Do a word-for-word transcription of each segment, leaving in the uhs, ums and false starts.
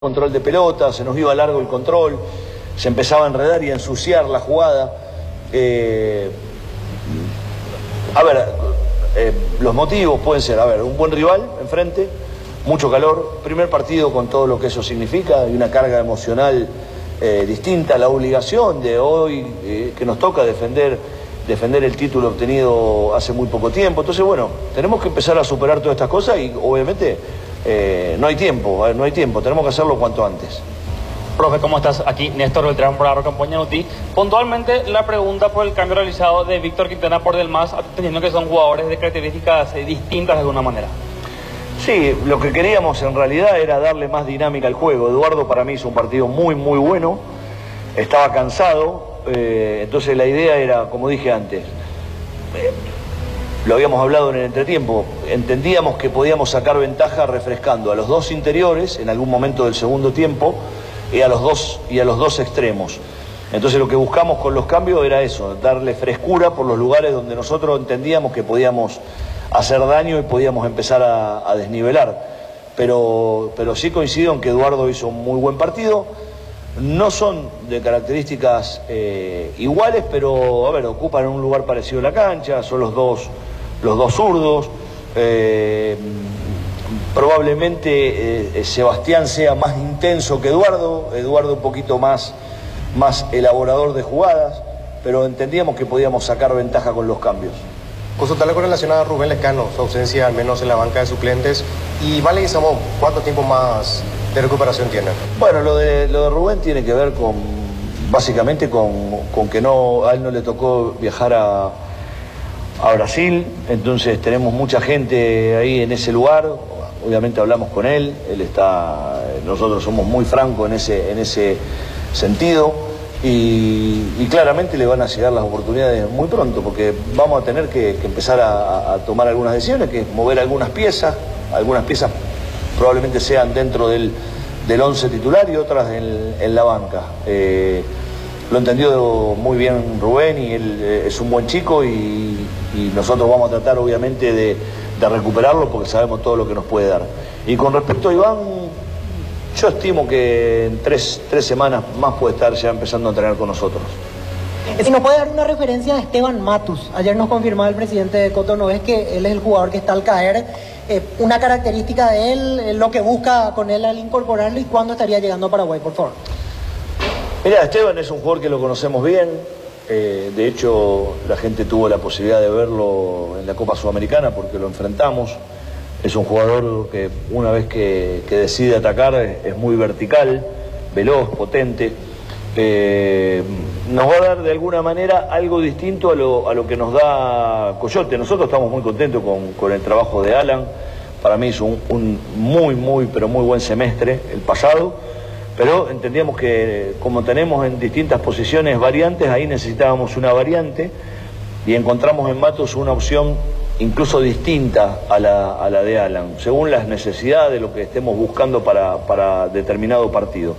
control de pelota, se nos iba largo el control, se empezaba a enredar y a ensuciar la jugada. Eh, a ver, eh, los motivos pueden ser, a ver, un buen rival enfrente, mucho calor, primer partido con todo lo que eso significa y una carga emocional eh, distinta, la obligación de hoy eh, que nos toca defender, defender el título obtenido hace muy poco tiempo. Entonces, bueno, tenemos que empezar a superar todas estas cosas y obviamente eh, no hay tiempo, no hay tiempo, tenemos que hacerlo cuanto antes. Profe, ¿cómo estás? Aquí Néstor Beltrán por Arroyo Campañanuti. Puntualmente la pregunta por el cambio realizado de Víctor Quintana por Del Mas, teniendo que son jugadores de características eh, distintas de alguna manera. Sí, lo que queríamos en realidad era darle más dinámica al juego. Eduardo para mí hizo un partido muy muy bueno, estaba cansado, eh, entonces la idea era, como dije antes, eh, lo habíamos hablado en el entretiempo, entendíamos que podíamos sacar ventaja refrescando a los dos interiores en algún momento del segundo tiempo y a los dos, y a los dos extremos. Entonces lo que buscamos con los cambios era eso, darle frescura por los lugares donde nosotros entendíamos que podíamos hacer daño y podíamos empezar a, a desnivelar. Pero, pero sí coincido en que Eduardo hizo un muy buen partido. No son de características eh, iguales, pero a ver, ocupan un lugar parecido a la cancha, son los dos, los dos zurdos. Eh, probablemente eh, Sebastián sea más intenso que Eduardo, Eduardo un poquito más, más elaborador de jugadas, pero entendíamos que podíamos sacar ventaja con los cambios. Consultarle con relación a Rubén Lescano, su ausencia al menos en la banca de suplentes, y Vale Guizamón, ¿cuánto tiempo más de recuperación tiene? Bueno, lo de, lo de Rubén tiene que ver con, básicamente con, con que no, a él no le tocó viajar a, a Brasil, entonces tenemos mucha gente ahí en ese lugar, obviamente hablamos con él, él está, nosotros somos muy francos en ese, en ese sentido. Y, y claramente le van a llegar las oportunidades muy pronto, porque vamos a tener que, que empezar a, a tomar algunas decisiones, que es mover algunas piezas, algunas piezas probablemente sean dentro del, del once titular y otras en, en la banca. Eh, lo entendió muy bien Rubén y él eh, es un buen chico y, y nosotros vamos a tratar obviamente de, de recuperarlo porque sabemos todo lo que nos puede dar. Y con respecto a Iván, yo estimo que en tres, tres semanas más puede estar ya empezando a entrenar con nosotros. Si nos puede dar una referencia de Esteban Matus. Ayer nos confirmaba el presidente de Cotonou que él es el jugador que está al caer. Eh, una característica de él, eh, lo que busca con él al incorporarlo y cuándo estaría llegando a Paraguay, por favor. Mira, Esteban es un jugador que lo conocemos bien. Eh, de hecho, la gente tuvo la posibilidad de verlo en la Copa Sudamericana porque lo enfrentamos. Es un jugador que una vez que, que decide atacar es, es muy vertical, veloz, potente. Eh, nos va a dar de alguna manera algo distinto a lo, a lo que nos da Coyote. Nosotros estamos muy contentos con, con el trabajo de Alan. Para mí hizo un, un muy, muy, pero muy buen semestre el pasado. Pero entendíamos que como tenemos en distintas posiciones variantes, ahí necesitábamos una variante y encontramos en Matos una opción incluso distinta a la, a la de Alan, según las necesidades de lo que estemos buscando para, para determinado partido.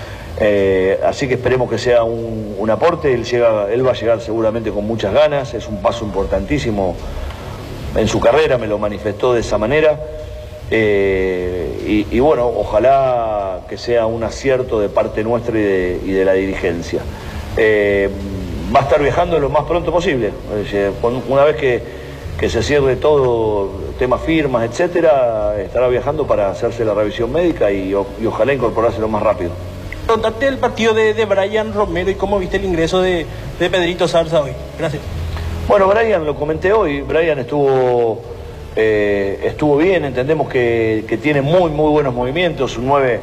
Eh, así que esperemos que sea un, un aporte, él, llega, él va a llegar seguramente con muchas ganas, es un paso importantísimo en su carrera, me lo manifestó de esa manera. Eh, y, y bueno, ojalá que sea un acierto de parte nuestra y de, y de la dirigencia. Eh, va a estar viajando lo más pronto posible, una vez que que se cierre todo, temas firmas, etcétera, estará viajando para hacerse la revisión médica y, y ojalá incorporarse lo más rápido. Contate el partido de, de Brian Romero y cómo viste el ingreso de, de Pedrito Zarza hoy. Gracias. Bueno, Brian, lo comenté hoy, Brian estuvo, eh, estuvo bien, entendemos que, que tiene muy, muy buenos movimientos, un nueve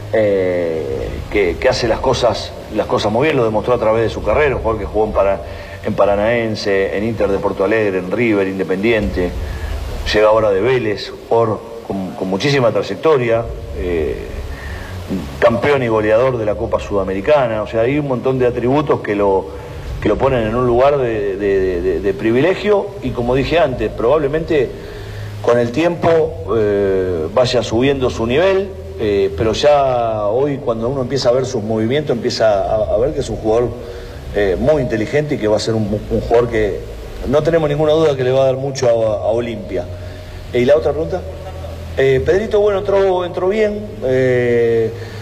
eh, que, que hace las cosas, las cosas muy bien, lo demostró a través de su carrera, un jugador que jugó en para en Paranaense, en Inter de Porto Alegre, en River, Independiente, llega ahora de Vélez, por, con, con muchísima trayectoria, eh, campeón y goleador de la Copa Sudamericana, o sea, hay un montón de atributos que lo, que lo ponen en un lugar de, de, de, de privilegio y como dije antes, probablemente con el tiempo eh, vaya subiendo su nivel, eh, pero ya hoy cuando uno empieza a ver sus movimientos, empieza a, a ver que es un jugador Eh, muy inteligente y que va a ser un, un jugador que no tenemos ninguna duda que le va a dar mucho a, a Olimpia. ¿Y la otra pregunta? Eh, Pedrito, bueno, entró, entró bien, eh,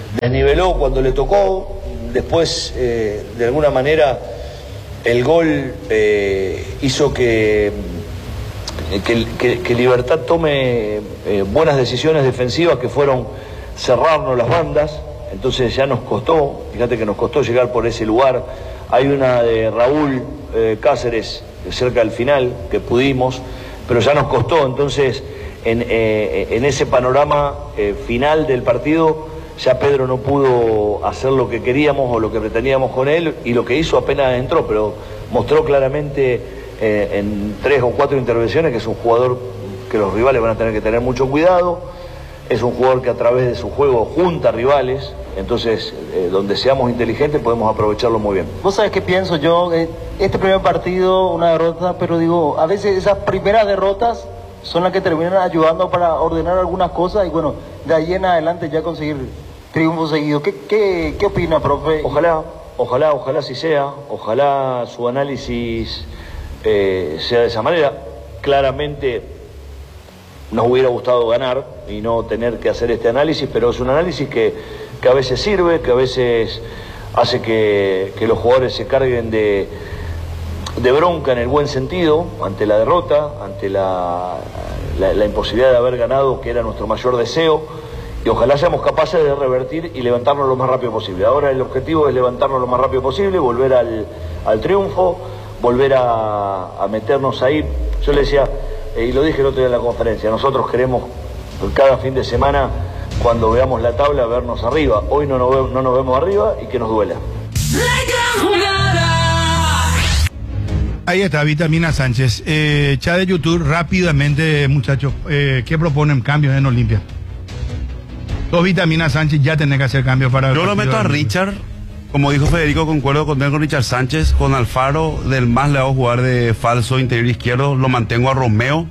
desniveló cuando le tocó, después eh, de alguna manera el gol eh, hizo que, que, que, que Libertad tome eh, buenas decisiones defensivas que fueron cerrarnos las bandas, entonces ya nos costó, fíjate que nos costó llegar por ese lugar. Hay una de Raúl eh, Cáceres cerca del final que pudimos, pero ya nos costó, entonces en, eh, en ese panorama eh, final del partido ya Pedro no pudo hacer lo que queríamos o lo que pretendíamos con él, y lo que hizo apenas entró, pero mostró claramente eh, en tres o cuatro intervenciones que es un jugador que los rivales van a tener que tener mucho cuidado, es un jugador que a través de su juego junta rivales, entonces eh, donde seamos inteligentes podemos aprovecharlo muy bien. Vos sabés qué pienso yo, eh, este primer partido, una derrota, pero digo, a veces esas primeras derrotas son las que terminan ayudando para ordenar algunas cosas y bueno, de ahí en adelante ya conseguir triunfos seguidos. ¿Qué, qué, qué opina, profe? Ojalá, ojalá, ojalá sí sea, ojalá su análisis eh, sea de esa manera. Claramente nos hubiera gustado ganar y no tener que hacer este análisis, pero es un análisis que, que a veces sirve, que a veces hace que, que los jugadores se carguen de, de bronca en el buen sentido, ante la derrota, ante la, la, la imposibilidad de haber ganado, que era nuestro mayor deseo. Y ojalá seamos capaces de revertir y levantarnos lo más rápido posible. Ahora el objetivo es levantarnos lo más rápido posible, volver al, al triunfo, volver a, a meternos ahí. Yo le decía, eh, y lo dije el otro día en la conferencia, nosotros queremos cada fin de semana, cuando veamos la tabla, vernos arriba. Hoy no nos, ve, no nos vemos arriba y que nos duela. Ahí está, Vitamina Sánchez. Eh, chat de YouTube, rápidamente, muchachos, eh, ¿qué proponen cambios en Olimpia? Dos Vitaminas Sánchez, ya tenés que hacer cambios para... Yo lo meto a Richard, como dijo Federico, concuerdo con, con Richard Sánchez, con Alfaro, del más le hago jugar de falso interior izquierdo, lo mantengo a Romeo.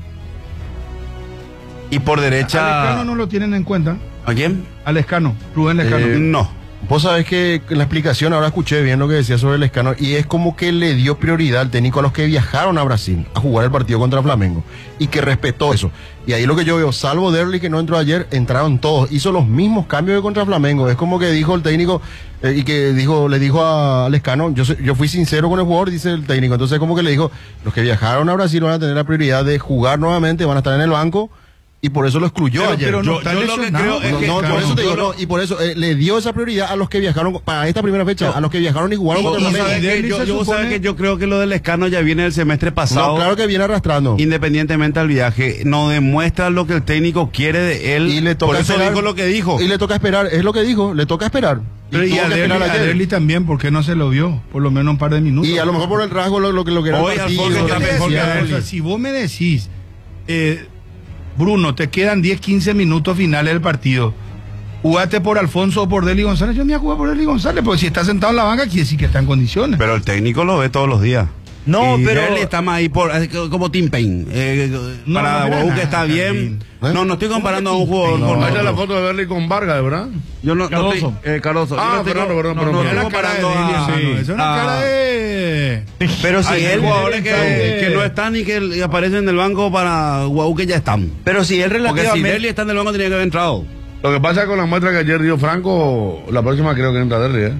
Y por derecha... ¿A Lescano no lo tienen en cuenta? ¿A quién? A Lescano, Rubén Lescano. Eh, no. Vos sabés que la explicación, ahora escuché bien lo que decía sobre el Lescano, y es como que le dio prioridad al técnico a los que viajaron a Brasil a jugar el partido contra Flamengo, y que respetó eso. Y ahí lo que yo veo, salvo Derli, que no entró ayer, entraron todos, hizo los mismos cambios que contra Flamengo. Es como que dijo el técnico, eh, y que dijo, le dijo a Lescano, yo, yo fui sincero con el jugador, dice el técnico. Entonces como que le dijo, los que viajaron a Brasil van a tener la prioridad de jugar nuevamente, van a estar en el banco, y por eso lo excluyó pero, ayer. Pero no, yo, yo lo que creo es no, que... no, claro, por eso te digo, lo... no, y por eso eh, le dio esa prioridad a los que viajaron para esta primera fecha, no. a los que viajaron y jugaron contra Flamengo. Yo, yo, supone... que yo creo que lo del Lescano ya viene del semestre pasado. No, claro que viene arrastrando. Independientemente al viaje, no demuestra lo que el técnico quiere de él. Y le toca por eso esperar, dijo lo que dijo. Y le toca esperar, es lo que dijo, le toca esperar. Pero y, y a Derli también, ¿por qué no se lo vio? Por lo menos un par de minutos. Y a lo mejor por el rasgo lo, lo que lo que era Hoy, el partido. Alfonso, ya mejor que o sea, si vos me decís, eh, Bruno, te quedan diez, quince minutos finales del partido, jugate por Alfonso o por Derli González, yo me voy a jugar por Derli González, porque si está sentado en la banca quiere decir que está en condiciones. Pero el técnico lo ve todos los días. No, y pero... Derli está más ahí por, como Tim Payne. Eh, no, para no, Guau, no, que está no, bien. ¿Eh? No, no estoy comparando a un jugador. No, con ahí está la otro. foto de Derli con Vargas, ¿verdad? Yo no, no Cardoso. estoy, eh, Cardoso. Ah, Yo no estoy- perdón, perdón, no, perdón, no, perdón. no, Es una cara de comparando Derli, a- hermano, es una a- cara de... Pero si Hay él... jugadores que, que no están y que aparecen en el banco para Guau, que ya están. Pero si él Porque si relativamente... Derli está en el banco tenía que haber entrado. Lo que pasa con la muestra que ayer dio Franco, la próxima creo que entra Derli, ¿eh?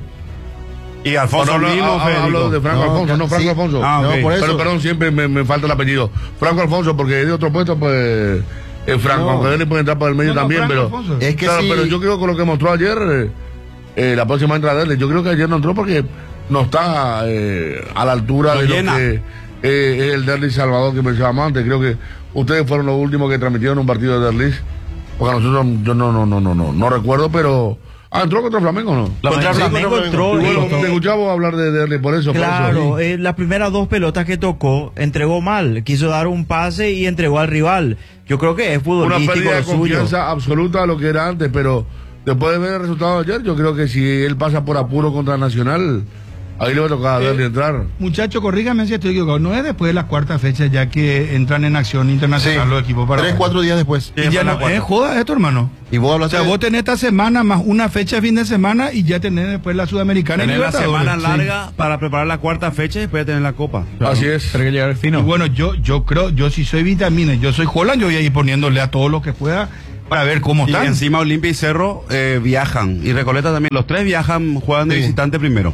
Y Alfonso No, no, mismo, hablo, Federico. hablo de Franco No, Alfonso, no Franco sí. Alfonso. Ah, ok. No, por eso. Pero perdón, siempre me, me falta el apellido. Franco Alfonso, porque de otro puesto, pues, es Franco, No. aunque Derli puede entrar por el medio No, no, también, Franco pero... Alfonso. Es que Claro, sí. pero yo creo que con lo que mostró ayer, eh, eh, la próxima entra Derli. Yo creo que ayer no entró porque no está eh, a la altura Lo de llena. lo que eh, es el Derli Salvador que mencionábamos antes. Creo que ustedes fueron los últimos que transmitieron un partido de Derli. Porque a nosotros, yo no, no, no, no, no, no recuerdo, pero... Ah, ¿entró contra Flamengo o no? Contra Sí, Flamengo contra entró... Y bueno, y- te escuchaba hablar de Derli por eso. por Claro, eso. eh, las primeras dos pelotas que tocó, entregó mal, quiso dar un pase y entregó al rival. Yo creo que es Una futbolístico pérdida de lo suyo. confianza absoluta a lo que era antes, pero después de ver el resultado de ayer, yo creo que si él pasa por apuro contra Nacional, ahí le va a tocar a Derli entrar. Muchacho, corrígame si estoy equivocado, no es después de las cuartas fechas ya que entran en acción internacional Sí. los equipos para... Tres, cuatro días después. Y ya no, es joda esto, hermano. Y vos O hablaste sea, de- vos tenés esta semana más una fecha de fin de semana y ya tenés después la Sudamericana y Tener la Libertadores. semana Sí. larga para preparar la cuarta fecha y después tener la copa. Así es. Pero que llegar al Y fino. bueno, yo, yo creo, yo si soy vitamina, yo soy Holland, yo voy a ir poniéndole a todo lo que pueda Para ver cómo Y están. encima Olimpia y Cerro eh, viajan. Y Recoleta también. Los tres viajan, juegan de Sí. visitante primero.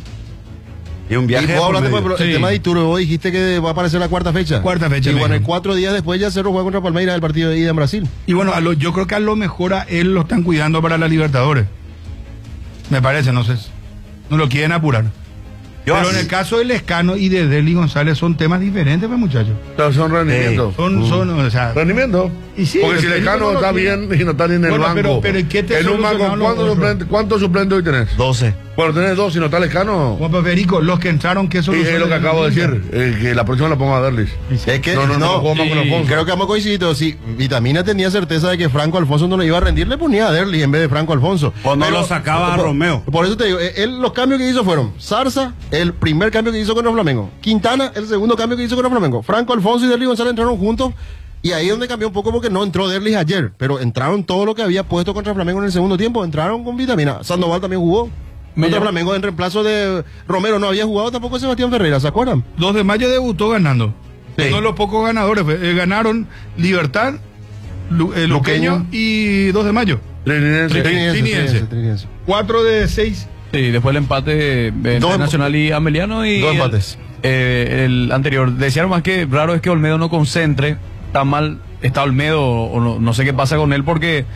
Y un viaje Y de vos por hablaste, por medio. ejemplo, el Sí. tema de Ituro, vos dijiste que va a aparecer la cuarta fecha. Cuarta fecha, Y me bueno, dijeron. cuatro días después ya Cerro juega contra Palmeiras el partido de ida en Brasil. Y bueno, a lo- yo creo que a lo mejor a él lo están cuidando para la Libertadores. Me parece, no sé. No lo quieren apurar. Yo Pero así- en el caso de Lescano y de Deli González son temas diferentes, pues, muchachos. Pero son rendimientos. Son, son, o sea, Rendimiento. Y sí, Porque si el técnico Lescano no lo está quiere. bien y no está ni en el Bueno, banco. pero- pero ¿y qué te en un banco, solucionaron los ¿cuántos otros? suplentes, ¿cuántos suplentes hoy tenés? doce. Bueno, tenés dos, si no está Lescano. Como Federico, los que entraron, ¿qué Y solución? es lo que acabo de decir, eh, que la próxima la pongo a Derlis. Es que No, no, no, juego más con Alfonso. creo que vamos coincididos. Si Vitamina tenía certeza de que Franco Alfonso no le iba a rendir, le ponía a Derli en vez de Franco Alfonso. O no lo sacaba a por- Romeo. Por eso te digo, eh, él, los cambios que hizo fueron Zarza, el primer cambio que hizo con el Flamengo. Quintana, el segundo cambio que hizo con el Flamengo. Franco Alfonso y Derli González entraron juntos. Y ahí es donde cambió un poco porque no entró Derlis ayer. Pero entraron todo lo que había puesto contra el Flamengo en el segundo tiempo. Entraron con Vitamina. Sandoval también jugó. Me Contra llama- Flamengo en reemplazo de Romero. No había jugado tampoco Sebastián Ferreira, ¿se acuerdan? dos de mayo debutó ganando. Sí. Uno de los pocos ganadores. fue- eh, ganaron Libertad, Lu- eh, Luqueño, Luqueño. y dos de mayo. Trinidad. Trinidense. Trinidense, Trinidense. cuatro de seis. Sí, después el empate entre Dos- Nacional y Ameliano y dos el- empates. eh, el anterior. Decían más que raro es que Olmedo no concentre, está mal, está Olmedo o no, no sé qué pasa con él porque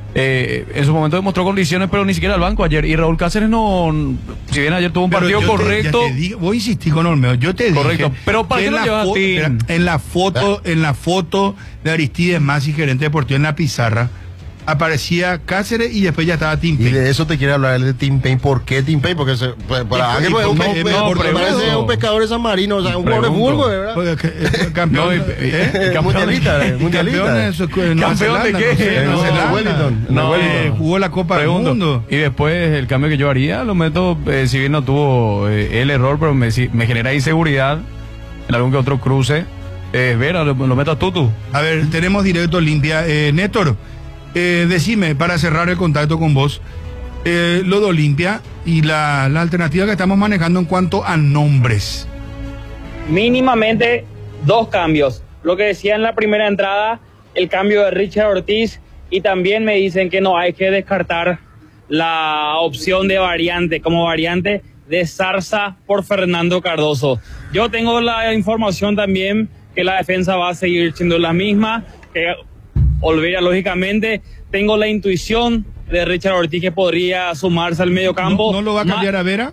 eh, en su momento demostró condiciones pero ni siquiera al banco ayer y Raúl Cáceres no, si bien ayer tuvo un Pero partido yo te- correcto, ya te digo, voy a insistir con Olmedo. Yo te Correcto. dije. Pero ¿para que qué en lo la llevas a fo- ti? espera, En la foto, en la foto de Aristides Masi, gerente deportivo en la pizarra, aparecía Cáceres y después ya estaba Tim Y Payne. de eso te quiere hablar él de Tim Payne. ¿Por qué Tim Payne? Porque se, pues, para Y- Ángel, y- pues, un, no, pe- no, porque pregunto. parece un pescador de San Marino, o sea, un jugador de Pregunto. fútbol, ¿verdad? Porque, que- eh, campeón, No, y- ¿eh? Eh, campeón- mundialista, eh, mundialista. Campeón en su- en Nueva ¿Campeón de Zelanda, qué? no sé, En Nueva el Zelanda. Wellington, en No, el Wellington. Eh, jugó la Copa Pregunto. del Mundo. Y después el cambio que yo haría, lo meto, eh, si bien no tuvo eh, el error, pero me, si- me genera inseguridad en algún que otro cruce. Eh, Vera, lo, lo meto a Tutu. A ver, tenemos directo Olimpia. Eh, Néstor, eh, decime, para cerrar el contacto con vos, eh, lo de Olimpia y la, la alternativa que estamos manejando en cuanto a nombres. Mínimamente dos cambios. Lo que decía en la primera entrada, el cambio de Richard Ortiz, y también me dicen que no hay que descartar la opción de variante, como variante de Zarza por Fernando Cardoso. Yo tengo la información también que la defensa va a seguir siendo la misma, que Olvera lógicamente, tengo la intuición de Richard Ortiz que podría sumarse al medio campo. ¿No, no lo va a cambiar Ma- a Vera?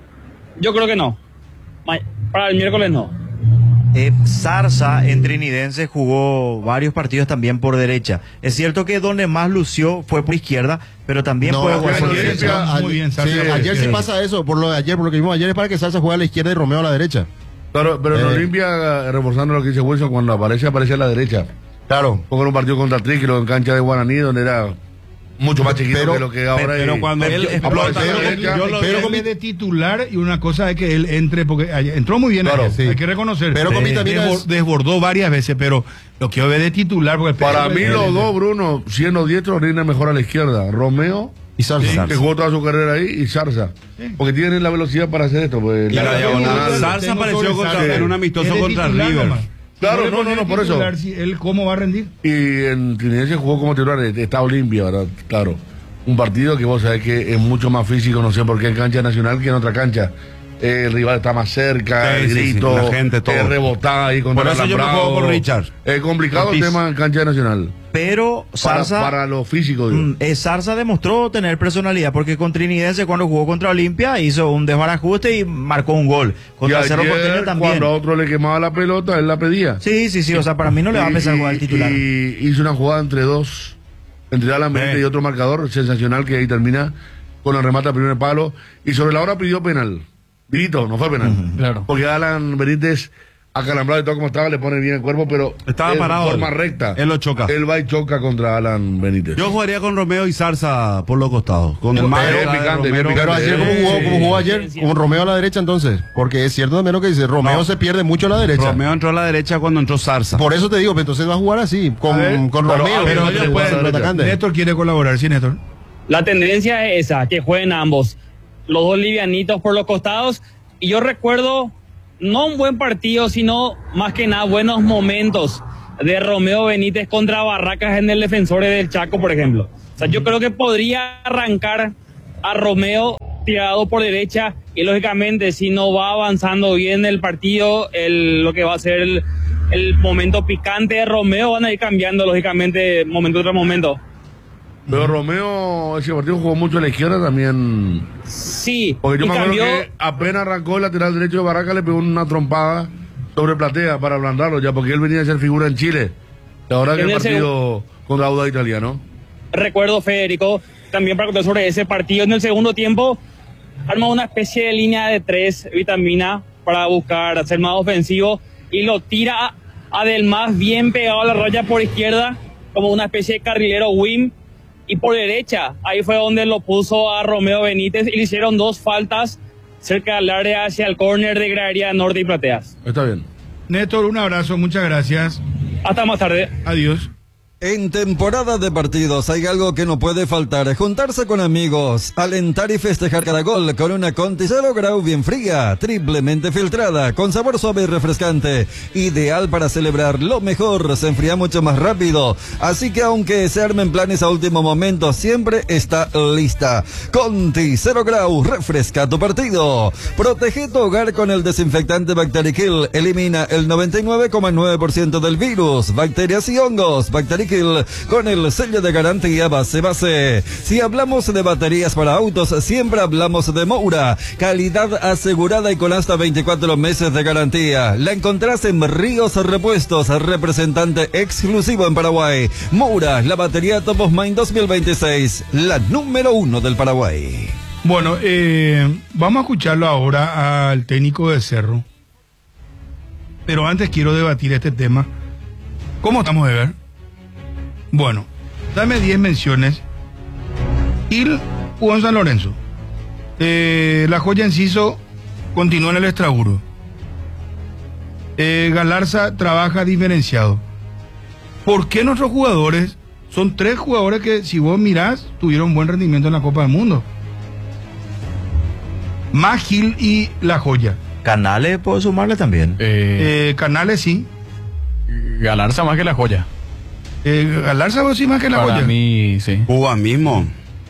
Yo creo que no. Ma- Para el miércoles no. Eh, Zarza en Trinidense jugó varios partidos también por derecha. Es cierto que donde más lució fue por izquierda, pero también No, puede jugar ayer- por ayer- derecha. derecha. Muy bien, sí, Zarza. ayer sí Sí. pasa eso, por lo de ayer, por lo que vimos ayer es para que Salsa juegue a la izquierda y Romeo a la derecha. Pero, pero en Eh. Olimpia, reforzando lo que dice Wilson, cuando aparece, aparece a la derecha. Claro. Porque era un partido contra Triquilo en cancha de Guaraní, donde era mucho más chiquito Pero- que lo que ahora pero y- cuando él Yo- explota, aparece a la Pero, derecha. yo lo pero pero con mi- de titular y una cosa es que él entre, porque ayer- entró muy bien Claro, ayer, sí. hay que reconocer. Pero con Sí. Vitamina Desbor- es- desbordó varias veces, pero lo que yo veo de titular, porque Para mí él- los dos, Bruno, siendo diestros, rinde mejor a la izquierda. Romeo, Y Salsa. que jugó toda su carrera ahí, y Zarza. Porque tienen la velocidad para hacer esto. Pues, Y la la diagonal. diagonal. Zarza Tengo apareció sobre contra- Zarza. en un amistoso Es de contra titular River. nomás. Claro, le no, no, pones no, por eso. titular, si él cómo va a rendir. Y en Trinidad jugó como titular, está Olimpia, ¿verdad? Claro. Un partido que vos sabés que es mucho más físico, no sé por qué en cancha nacional que en otra cancha. Eh, el rival está más cerca, Sí, el sí, sí, grito, la gente, todo. eh, rebotada ahí contra Por eso el yo me alambrado. juego con Richard. Es complicado Ortiz. el tema en cancha nacional. Pero Para, Zarza, para lo físico, digo. mm, eh, Zarza demostró tener personalidad, porque con Trinidense cuando jugó contra Olimpia hizo un desbarajuste y marcó un gol. Y Contra Cerro ayer, Porteño también. cuando a otro le quemaba la pelota, él la pedía. Sí, sí, sí, o sea, para mí no le va a empezar a jugar el titular. Y hizo una jugada entre dos, entre Alan Benítez Sí. y otro marcador sensacional que ahí termina con el remate al primer palo. Y sobre la hora pidió penal. Virito, no fue penal. claro. Porque Alan Benítez, acalambrado y todo como estaba, le pone bien el cuerpo, pero Estaba en parado forma él. recta. Él lo choca. Él va y choca contra Alan Benítez. Yo jugaría con Romeo y Zarza por los costados. Con el Pero más bien grande de picante, bien Romero. Pero picante. ayer, ¿cómo jugó, cómo jugó ayer? Con Romeo a la derecha, entonces. Porque es cierto también lo que dice. Romeo No. se pierde mucho a la derecha. Romeo entró a la derecha cuando entró Zarza. Por eso te digo, pero entonces va a jugar así. Con, A ver, con pero- Romeo. pero que ellos es el pueden- centro atacante. Néstor quiere colaborar, sí, Néstor. La tendencia es esa, que jueguen ambos. Los dos livianitos por los costados. Y yo recuerdo, no un buen partido, sino más que nada buenos momentos de Romeo Benítez contra Barracas en el Defensores del Chaco, por ejemplo. O sea, yo creo que podría arrancar a Romeo tirado por derecha y lógicamente si no va avanzando bien el partido, el, lo que va a ser el, el momento picante de Romeo van a ir cambiando lógicamente momento tras momento. Pero Romeo, ese partido jugó mucho a la izquierda también. Sí. Porque yo y me acuerdo cambió... que apenas arrancó el lateral derecho de Barraca, le pegó una trompada sobre Platea para ablandarlo ya, porque él venía a ser figura en Chile. Y ahora que el partido contra Audax Italiano, ¿no? Recuerdo, Federico, también para contar sobre ese partido en el segundo tiempo, arma una especie de línea de tres, Vitamina, para buscar ser más ofensivo y lo tira a Del Mas bien pegado a la raya por izquierda, como una especie de carrilero Wim. Y por derecha, ahí fue donde lo puso a Romeo Benítez y le hicieron dos faltas cerca del área hacia el córner de Gradería Norte y Plateas. Está bien. Néstor, un abrazo, muchas gracias. Hasta más tarde. Adiós. En temporada de partidos hay algo que no puede faltar, juntarse con amigos, alentar y festejar cada gol con una Conti cero Grau bien fría, triplemente filtrada, con sabor suave y refrescante, ideal para celebrar lo mejor, se enfría mucho más rápido, así que aunque se armen planes a último momento, siempre está lista. Conti cero Grau, refresca tu partido. Protege tu hogar con el desinfectante Bacterikill, elimina el noventa y nueve coma nueve por ciento del virus, bacterias y hongos, Bacterikill con el sello de garantía base base. Si hablamos de baterías para autos, siempre hablamos de Moura. Calidad asegurada y con hasta veinticuatro meses de garantía. La encontrás en Ríos Repuestos, representante exclusivo en Paraguay. Moura, la batería Top of Mind dos mil veintiséis, la número uno del Paraguay. Bueno, eh, vamos a escucharlo ahora al técnico de Cerro. Pero antes quiero debatir este tema. ¿Cómo estamos de ver? Bueno, dame diez menciones. Il jugó en San Lorenzo. Eh, la Joya Enciso continúa en el Extraburo. Eh, Galarza trabaja diferenciado. ¿Por qué nuestros jugadores son tres jugadores que, si vos mirás, tuvieron buen rendimiento en la Copa del Mundo? Más Gil y La Joya. Canales, puedo sumarle también. Eh, eh, Canales sí. Galarza más que La Joya. Eh, Galarza vos sí más que La Para Joya. mí, sí. Cuba mismo.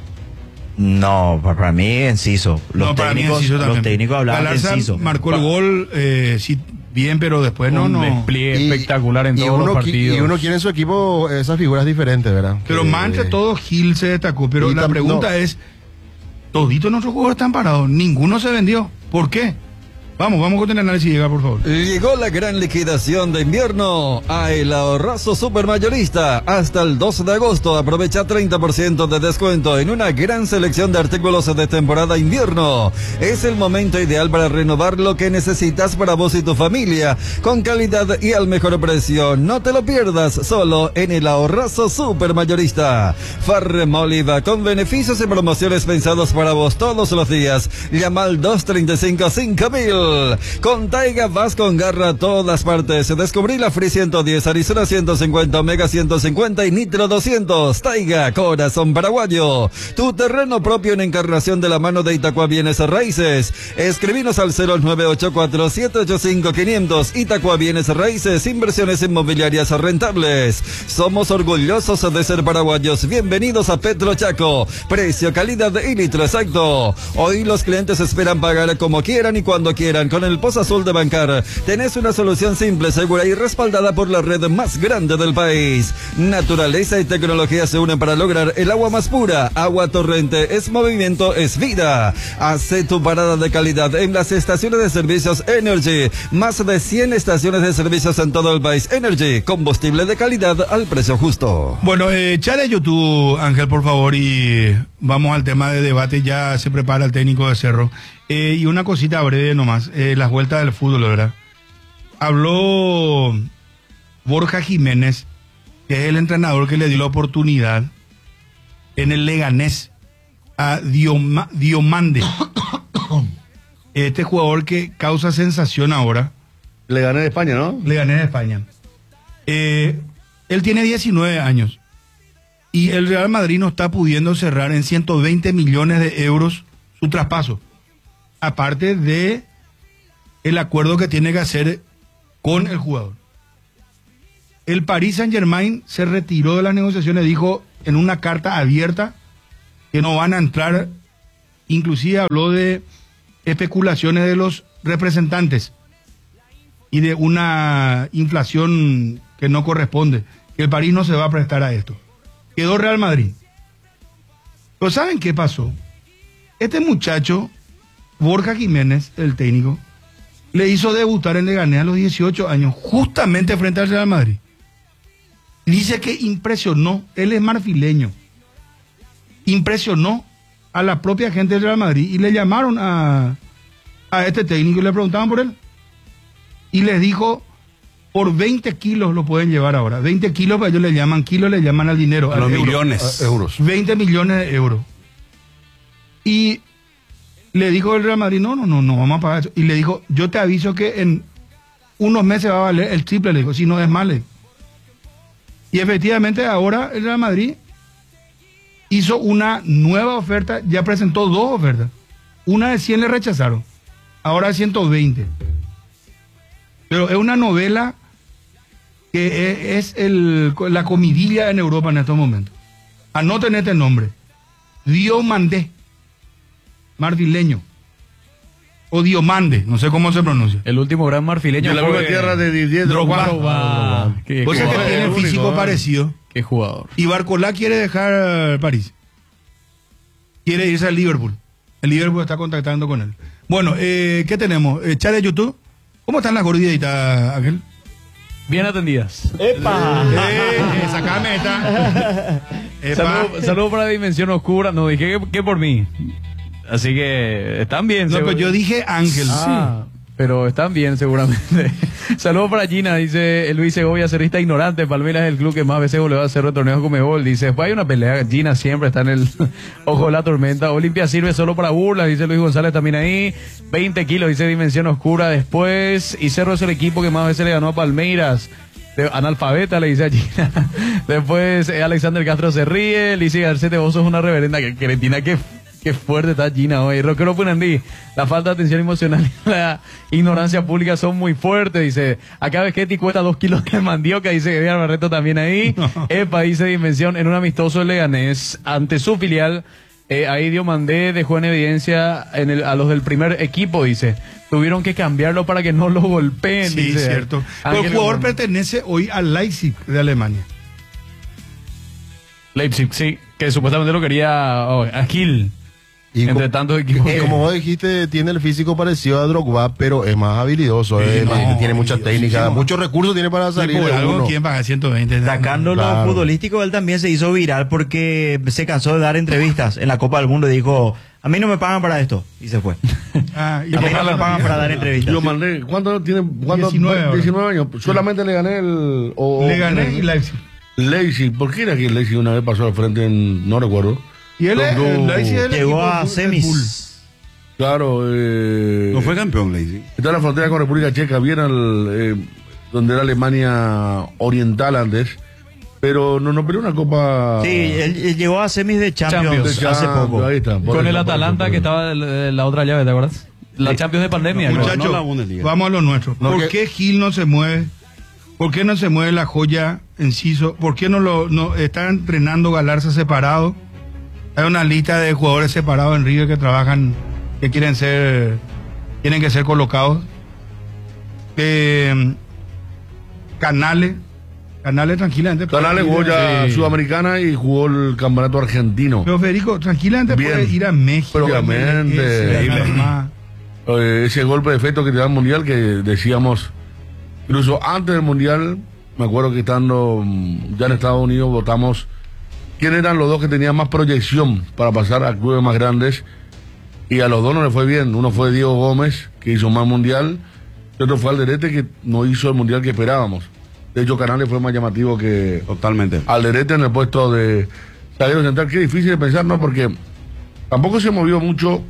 No, para mí Enciso. Los No, para mí técnicos, Enciso los también. técnicos hablaban de Galarza Enciso. marcó el gol, eh, sí, bien, pero después no, Un no. despliegue Y- espectacular en y todos uno los qui- partidos. Y uno quiere en su equipo esas figuras diferentes, ¿verdad? Pero Que- más entre todos Gil se destacó, pero Y la tam- pregunta no. es, toditos nuestros jugadores están parados, ninguno se vendió, ¿por qué? Vamos, vamos con el análisis, llega, por favor. Llegó la gran liquidación de invierno a El Ahorrazo Supermayorista. Hasta el dos de agosto aprovecha treinta por ciento de descuento en una gran selección de artículos de temporada invierno. Es el momento ideal para renovar lo que necesitas para vos y tu familia, con calidad y al mejor precio. No te lo pierdas, solo en El Ahorrazo Supermayorista. Farrem Oliva, con beneficios y promociones pensados para vos todos los días. Llama al dos treinta y cinco cinco mil. Con Taiga vas con garra a todas partes. Descubrí la Free ciento diez, Arizona ciento cincuenta, Omega ciento cincuenta y Nitro doscientos. Taiga, corazón paraguayo. Tu terreno propio en Encarnación de la mano de Itacua Bienes Raíces. Escribinos al cero nueve ocho cuatro siete ocho cinco quinientos. Itacua Bienes Raíces, inversiones inmobiliarias rentables. Somos orgullosos de ser paraguayos. Bienvenidos a Petro Chaco. Precio, calidad y litro exacto. Hoy los clientes esperan pagar como quieran y cuando quieran. Con el Pozo Azul de Bancar tenés una solución simple, segura y respaldada por la red más grande del país. Naturaleza y tecnología se unen para lograr el agua más pura. Agua Torrente es movimiento, es vida. Hace tu parada de calidad en las estaciones de servicios Energy. Más de cien estaciones de servicios en todo el país. Energy, combustible de calidad al precio justo. Bueno, eh, echale YouTube, Ángel, por favor, y vamos al tema de debate. Ya se prepara el técnico de Cerro. Eh, y una cosita breve nomás, eh, las vueltas del fútbol, ¿verdad? Habló Borja Jiménez, que es el entrenador que le dio la oportunidad en el Leganés a Dioma, Diomande. Este jugador que causa sensación ahora. Leganés de España, ¿no? Leganés de España. Eh, él tiene diecinueve años y el Real Madrid no está pudiendo cerrar en ciento veinte millones de euros su traspaso. Aparte de el acuerdo que tiene que hacer con el jugador. el Paris Saint-Germain se retiró de las negociaciones, dijo en una carta abierta que no van a entrar, inclusive habló de especulaciones de los representantes y de una inflación que no corresponde, que el París no se va a prestar a esto. Quedó Real Madrid. Pero ¿saben qué pasó? Este muchacho, Borja Jiménez, el técnico, le hizo debutar en Leganés a los dieciocho años, justamente frente al Real Madrid. Dice que impresionó, él es marfileño, impresionó a la propia gente del Real Madrid y le llamaron a, a este técnico y le preguntaban por él. Y les dijo, por veinte kilos lo pueden llevar ahora. veinte kilos, pues ellos le llaman kilos, le llaman al dinero. A al los euro, millones. A euros. veinte millones de euros. Y le dijo el Real Madrid, no, no, no, no vamos a pagar eso. Y le dijo, yo te aviso que en unos meses va a valer el triple, le dijo, si no es más. Le dijo. Y efectivamente ahora el Real Madrid hizo una nueva oferta, ya presentó dos ofertas. Una de cien le rechazaron, ahora de ciento veinte. Pero es una novela que es, es el, la comidilla en Europa en estos momentos. Anoten este nombre. Diomandé, marfileño. O Diomande, no sé cómo se pronuncia. El último gran marfileño. De la misma tierra de Didier Drogba. Drogba. Qué Cosa que jugador. tiene físico parecido. Qué jugador. Y Barcolá quiere dejar París. Quiere irse al Liverpool. El Liverpool está contactando con él. Bueno, eh, ¿qué tenemos? Eh, chat de YouTube. ¿Cómo están las gorditas, Ángel? Bien atendidas. ¡Epa! Eh, sacame esta. Saludos saludo para Dimensión Oscura. No dije que, que por mí. Así que están bien. No, seguro. pero yo dije Ángel. Ah, pero están bien seguramente. Saludos para Gina, dice Luis Segovia, cerrista ignorante. Palmeiras es el club que más veces volvió a hacer torneos como gol. Dice, después hay una pelea. Gina siempre está en el ojo de la tormenta. Olimpia sirve solo para burlas, dice Luis González también ahí. veinte kilos, dice Dimensión Oscura después. Y Cerro es el equipo que más veces le ganó a Palmeiras. De, analfabeta, le dice a Gina. Después eh, Alexander Castro se ríe. Lizzie Garcete, vos sos una reverenda que cretina que... Qué fuerte está Gina hoy. Roquero Punandí, la falta de atención emocional y la ignorancia pública son muy fuertes. Dice, acá Vegetti cuesta dos kilos de mandioca, dice Edgar Barreto también ahí. No. Epa, dice Dimensión, en un amistoso de Leganés, ante su filial, eh, ahí Diomandé dejó en evidencia en el, a los del primer equipo, dice. Tuvieron que cambiarlo para que no lo golpeen, sí, dice. Cierto. Pero el jugador pertenece hoy al Leipzig de Alemania. Leipzig, sí, que supuestamente lo quería oh, a Gil. Y entre como, tantos equipos. Y como vos dijiste, tiene el físico parecido a Drogba, pero es más habilidoso, sí, eh, no, tiene mucha técnica, sí, muchos recursos tiene para salir. Por algo, ¿quién paga ciento veinte? Sacando claro. Lo futbolístico, él también se hizo viral porque se cansó de dar entrevistas en la Copa del Mundo y dijo, a mí no me pagan para esto, y se fue. Ah, y a mí no me pagan para dar entrevistas. Yo mandé, ¿cuánto tiene? ¿Cuánto? diecinueve, diecinueve años. Solamente le gané el... O, le gané y Leipzig. Leipzig, ¿por qué era que Leipzig una vez pasó al frente en, no recuerdo? Y él es, llegó a semis. Claro, eh, no fue campeón, Leipzig. Está en la frontera con República Checa, bien al, eh, donde era Alemania Oriental antes, pero no, no perdió una copa. Sí, él, él llegó a semis de Champions, Champions. De hace Champions, poco. Ahí está, con el Atalanta eso, que estaba en la otra llave, ¿te acuerdas? La Champions de pandemia. No, muchachos, no vamos a lo nuestro. No, ¿Por que... qué Gil no se mueve? ¿Por qué no se mueve la joya Enciso? ¿Por qué no lo no está entrenando Galarza separado? Hay una lista de jugadores separados en River que trabajan, que quieren ser, tienen que ser colocados. Eh, Canales, Canales tranquilamente. Canales jugó ya sí. Sudamericana y jugó el campeonato argentino. Pero Federico, tranquilamente Bien. puede ir a México. Obviamente. Eh, ese golpe de efecto que te da el Mundial, que decíamos, incluso antes del Mundial, me acuerdo que estando ya en Estados Unidos votamos quién eran los dos que tenían más proyección para pasar a clubes más grandes, y a los dos no le fue bien. Uno fue Diego Gómez, que hizo más Mundial, y otro fue Alderete, que no hizo el Mundial que esperábamos. De hecho, Canales fue más llamativo que totalmente Alderete en el puesto de zaguero central. Qué difícil de pensar, ¿no? Porque tampoco se movió mucho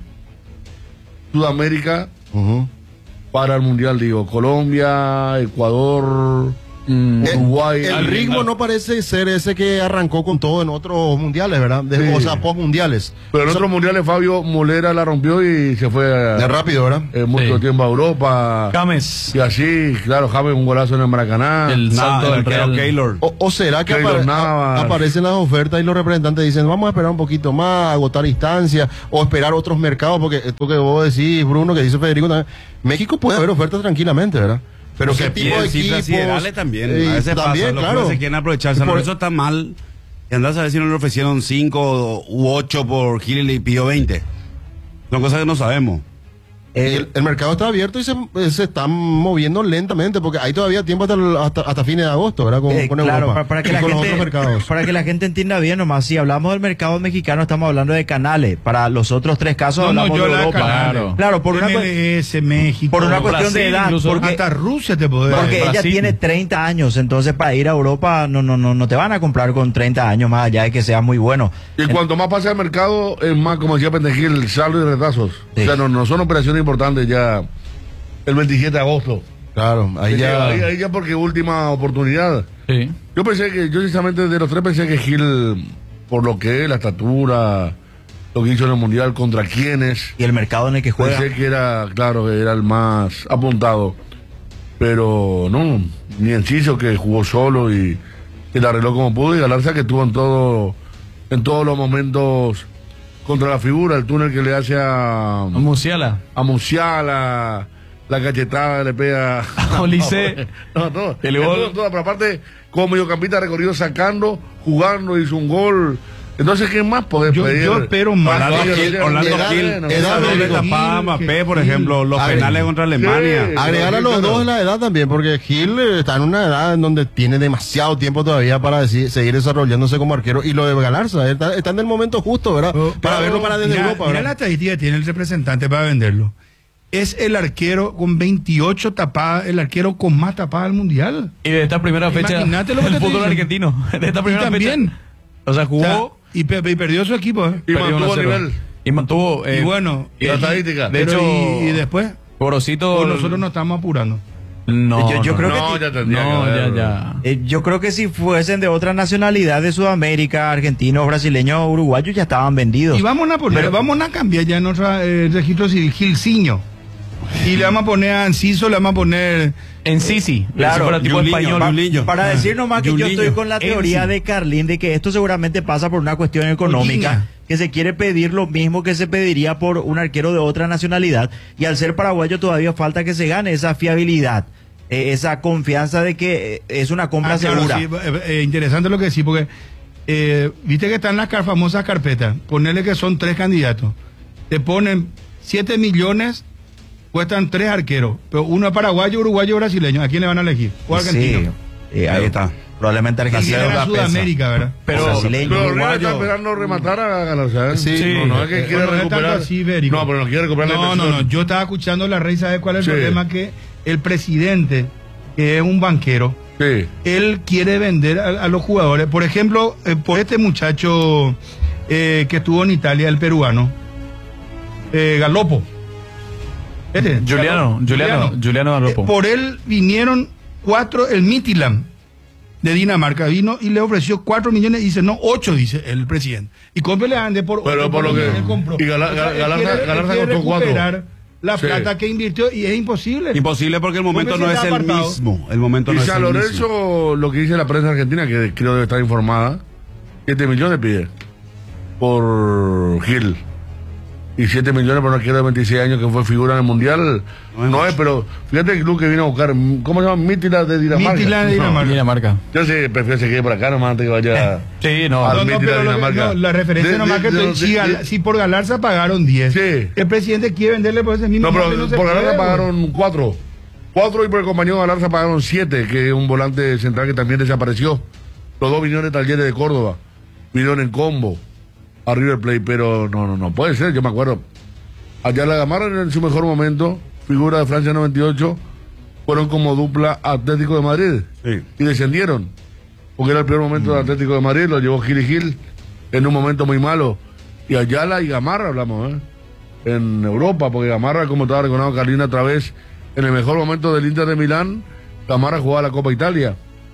Sudamérica uh-huh. para el Mundial, digo. Colombia, Ecuador, Mm, Uruguay. El, el ritmo no parece ser ese que arrancó con todo en otros mundiales, ¿verdad? De, Sí. O sea, post-mundiales. Pero en otros mundiales Fabio Molera la rompió y se fue a- De rápido, ¿verdad? eh, mucho Sí. tiempo a Europa. James. Y así, claro, James un golazo en el Maracaná. El salto del arquero Real. Keylor. O, o será que Keylor apare- Navas. a- aparecen las ofertas y los representantes dicen, vamos a esperar un poquito más, agotar instancias, o esperar otros mercados, porque esto que vos decís, Bruno, que dice Federico también, México puede haber ofertas tranquilamente, ¿verdad? Pero se qué tipo de piden cifras equipos, siderales también. eh, a veces también, pasa, los claro. clubes se quieren aprovechar. San Por- Lorenzo está mal. Y andás a ver si no le ofrecieron cinco u ocho por Gil y le pidió veinte. Son cosas que no sabemos. Y el, el mercado está abierto y se, se está moviendo lentamente, porque hay todavía tiempo hasta, el- hasta, hasta fines de agosto, ¿verdad? Con, Eh, con claro, Europa. para, para que y la con los gente, otros mercados. para que la gente entienda bien nomás, si hablamos del mercado mexicano estamos hablando de canales, para los otros tres casos No, no, hablamos yo de la Europa. Canales. Claro, por una, cu- M L S, México. por una cuestión Brasil, de edad, incluso. porque, Hasta Rusia te puede porque ella Brasil. tiene treinta años, entonces para ir a Europa no, no, no, no te van a comprar con treinta años más allá de que sea muy bueno. Y cuanto más pasa el mercado, es más, como decía Pendejil, saldo y retazos. Sí. O sea, no, no son operaciones importantes ya el veintisiete de agosto. Claro, ahí Ahí ya... ahí, ahí ya porque última oportunidad. Sí. Yo pensé que, yo sinceramente de los tres pensé que Gil, por lo que es, la estatura, lo que hizo en el Mundial, contra quiénes, Y el mercado en el que juega. pensé que era, claro, que era el más apuntado. Pero no, ni Enciso que jugó solo y, y la arregló como pudo, y Galarza que estuvo en todo, en todos los momentos contra la figura, el túnel que le hace a, Musiala. a Musiala, la cachetada que le pega A Olise. no, no, El en gol. todo, todo, pero aparte, como mediocampista recorrido sacando, jugando, hizo un gol. Entonces, ¿qué más podés Yo- pedir? yo espero más. Orlando Para Gil, que- Orlando edad- Gil, edad- esa doble Gil, tapada a Mbappé, por Gil. ejemplo, los A ver, penales contra Alemania. sí. Agregar a los dos la edad también, porque Gil eh, está en una edad en donde tiene demasiado tiempo todavía para decir- seguir desarrollándose como arquero. Y lo de Galarza, está, está en el momento justo, ¿verdad? Pero- para pero verlo para desde mira, Europa, mira ¿verdad? la estadística que tiene el representante para venderlo. Es el arquero con veintiocho tapadas, el arquero con más tapadas del mundial. Y de esta primera fecha, Imagínate lo que el te estoy fútbol diciendo. argentino. De esta Y primera también. fecha. O sea, jugó. O sea, y, pe- y perdió su equipo. ¿eh? Y perdió mantuvo uno a cero. nivel. Y mantuvo. eh, y bueno, y- la y- estadística. De pero hecho, y, y después, Gorosito. pues nosotros nos estamos apurando. No, Yo- yo no, creo no. que No, ti- ya tendría No, que ya, haberlo. ya. Eh, yo creo que si fuesen de otra nacionalidad de Sudamérica, argentinos, brasileños, uruguayos, ya estaban vendidos. Y vamos a poner, Pero- vamos a cambiar ya nuestro eh, registro civil Gilciño. Y le vamos a poner a Enciso, le vamos a poner En Sisi. Claro, Claro, tipo Julinho, español. Julinho. Para decir nomás que yo Julinho. estoy con la teoría Enzi. de Carlín de que esto seguramente pasa por una cuestión económica, Julinho. que se quiere pedir lo mismo que se pediría por un arquero de otra nacionalidad, y al ser paraguayo todavía falta que se gane esa fiabilidad, eh, esa confianza de que eh, es una compra Ah, claro, segura. sí, eh, eh, interesante lo que decís, porque eh, viste que están las car- famosas carpetas. Ponerle que son tres candidatos. Te ponen siete millones, cuestan tres arqueros. Pero uno es paraguayo, uruguayo, brasileño. ¿A quién le van a elegir? O argentino. Sí, eh, ahí está. Probablemente Y argentino. era la pesa. Sudamérica, ¿verdad? Pero brasileño, Pero River uruguayo. está esperando rematar a Galarza. ¿eh? Sí. No, no es que Eh, quiere bueno, no es tanto recuperar. así, Bérico. No, pero no quiere recuperar la No, no, inversión. no. Yo estaba escuchando la Rey, ¿sabes cuál es el Sí. problema? Que el presidente, que es un banquero, Sí. él quiere vender a, a los jugadores. Por ejemplo, eh, por este muchacho eh, que estuvo en Italia, el peruano, eh, Galopo. Este, Juliano, Galopo. Juliano, Juliano Galopo. Eh, por él vinieron cuatro, el Midtjylland de Dinamarca vino y le ofreció cuatro millones y dice, no, ocho, dice el presidente. Y cómprele a Ande por Pero ocho por lo que- millones, él compró. y Gala- O sea, él Galarza- quiere- él Galarza quiere costó cuatro. recuperar la Sí. plata que invirtió y es imposible. Imposible porque el momento Porque no se es está el apartado. mismo. El momento Y no es San el mismo. Lorenzo, lo que dice la prensa argentina, que creo debe estar informada, siete millones pide por Gil. Y siete millones por un arquero de veintiséis años que fue figura en el Mundial. No es, pero fíjate el club que vino a buscar, ¿cómo se llama? Midtjylland de Dinamarca. Midtjylland de Dinamarca. No, Dinamarca. yo sí prefiero que se quede por acá nomás antes que vaya. Sí, no. al No, no, Midtjylland pero de lo que- Dinamarca. no, la referencia De- nomás de- que de- estoy- si, de- Gal- si por Galarza pagaron diez, Sí. el presidente quiere venderle por ese mismo No, pero monte, no se por puede, Galarza güey. pagaron cuatro. Cuatro y por el compañero Galarza pagaron siete, que es un volante central que también desapareció. Los dos vinieron de Talleres de Córdoba. Vinieron en combo a River Plate, pero no, no, no puede ser, yo me acuerdo. Allá la Gamarra en su mejor momento, figura de Francia noventa y ocho, fueron como dupla Atlético de Madrid. Sí. Y descendieron. Porque era el peor momento del Atlético de Madrid, lo llevó Gil y Gil en un momento muy malo. Y Ayala y Gamarra hablamos, ¿eh? En Europa, porque Gamarra, como estaba recordando Carlina otra vez, en el mejor momento del Inter de Milán, Gamarra jugaba la Copa Italia.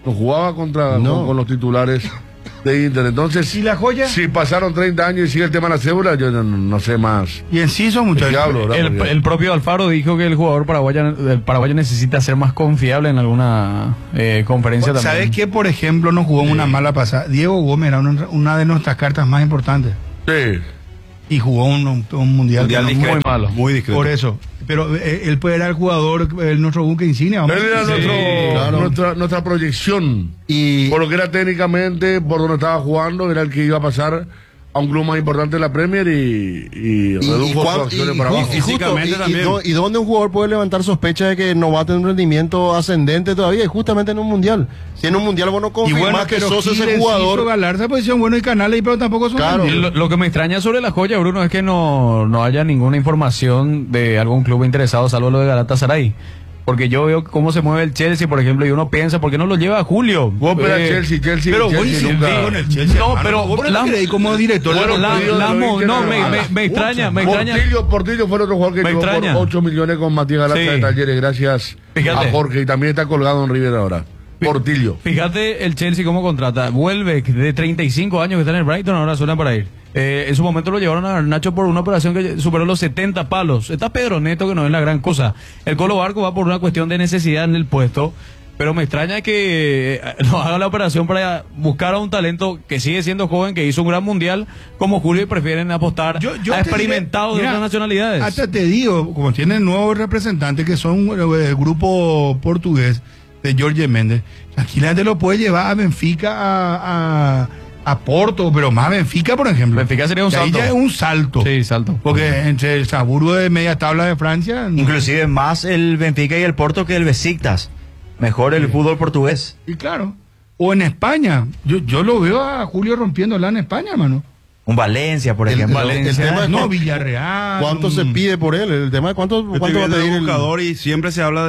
no jugaba contra No. con, con los titulares de Inter. Entonces, ¿Y la joya? si pasaron treinta años y sigue el tema de la cédula, yo no, no sé más. Y Enciso, muchachos. Diablo, ¿verdad? El, Porque- el propio Alfaro dijo que el jugador paraguayo, el paraguayo necesita ser más confiable en alguna eh, conferencia ¿Sabes también. qué? Por ejemplo, nos jugó una mala pasada. Diego Gómez era una, una de nuestras cartas más importantes. Sí. Y jugó un, un- un mundial, Mundial que no- discreto, muy malo. muy discreto. Por eso. Pero eh, él puede era el jugador, el, nuestro buque insignia. vamos. Él era Sí. nuestro, claro. nuestra, nuestra proyección. Y Por lo que era técnicamente, por donde estaba jugando, era el que iba a pasar a un club más importante de la Premier y, y Y, redujo y sus cuán- acciones y- para y- abajo. y justo, Físicamente y- y también. do- ¿y dónde un jugador puede levantar sospecha de que no va a tener un rendimiento ascendente todavía? Y justamente en un mundial. Si en un mundial vos no Y confirmás bueno, que pero sos Gil, ese Enciso, jugador. Galarza, posición bueno y Canales, pero tampoco son Claro. grandes. Lo, lo que me extraña sobre la joya, Bruno, es que no, no haya ninguna información de algún club interesado, salvo lo de Galatasaray. Porque yo veo cómo se mueve el Chelsea, por ejemplo, y uno piensa, ¿por qué no lo lleva a Julio? Vos pero Eh, Chelsea, Chelsea, Pero Chelsea vos nunca- nunca con el Chelsea, No, hermano. pero Vos no la- te creí como director. Bueno, la- Portillo la- lo mo- viste no, en me, la- me, me extraña, me extraña. Portillo, Portillo fue el otro jugador que Me llegó extraña. por ocho millones con Matías Galarza Sí. de Talleres, gracias Fíjate. a Jorge, y también está colgado en River ahora. Portillo. Fíjate el Chelsea cómo contrata. Vuelve de treinta y cinco años que está en el Brighton, ahora suena para ir. Eh, en su momento lo llevaron a Nacho por una operación que superó los setenta palos. Está Pedro Neto, que no es la gran cosa. El Colo Barco va por una cuestión de necesidad en el puesto. Pero me extraña que eh, no haga la operación para buscar a un talento que sigue siendo joven, que hizo un gran mundial como Julio, y prefieren apostar Yo- yo a te experimentados diré, de mira, otras nacionalidades. Hasta te digo, como tienen nuevos representantes que son eh, el grupo portugués de Jorge Méndez, tranquilamente lo puede llevar a Benfica, a, a, a Porto, pero más Benfica, por ejemplo. Benfica sería un Que ahí salto. ya es un salto. Sí, salto. Porque entre el Salzburgo de media tabla de Francia. Inclusive más el Benfica y el Porto que el Besiktas. Mejor el fútbol portugués. Y claro. O en España. Yo, yo lo veo a Julio rompiéndola en España, hermano. Un Valencia, por El- ejemplo. el- el tema es No, cu- Villarreal. ¿Cuánto un- se pide por él? El tema es cuánto, Yo estoy cuánto va a viendo pedir el el buscador y siempre se habla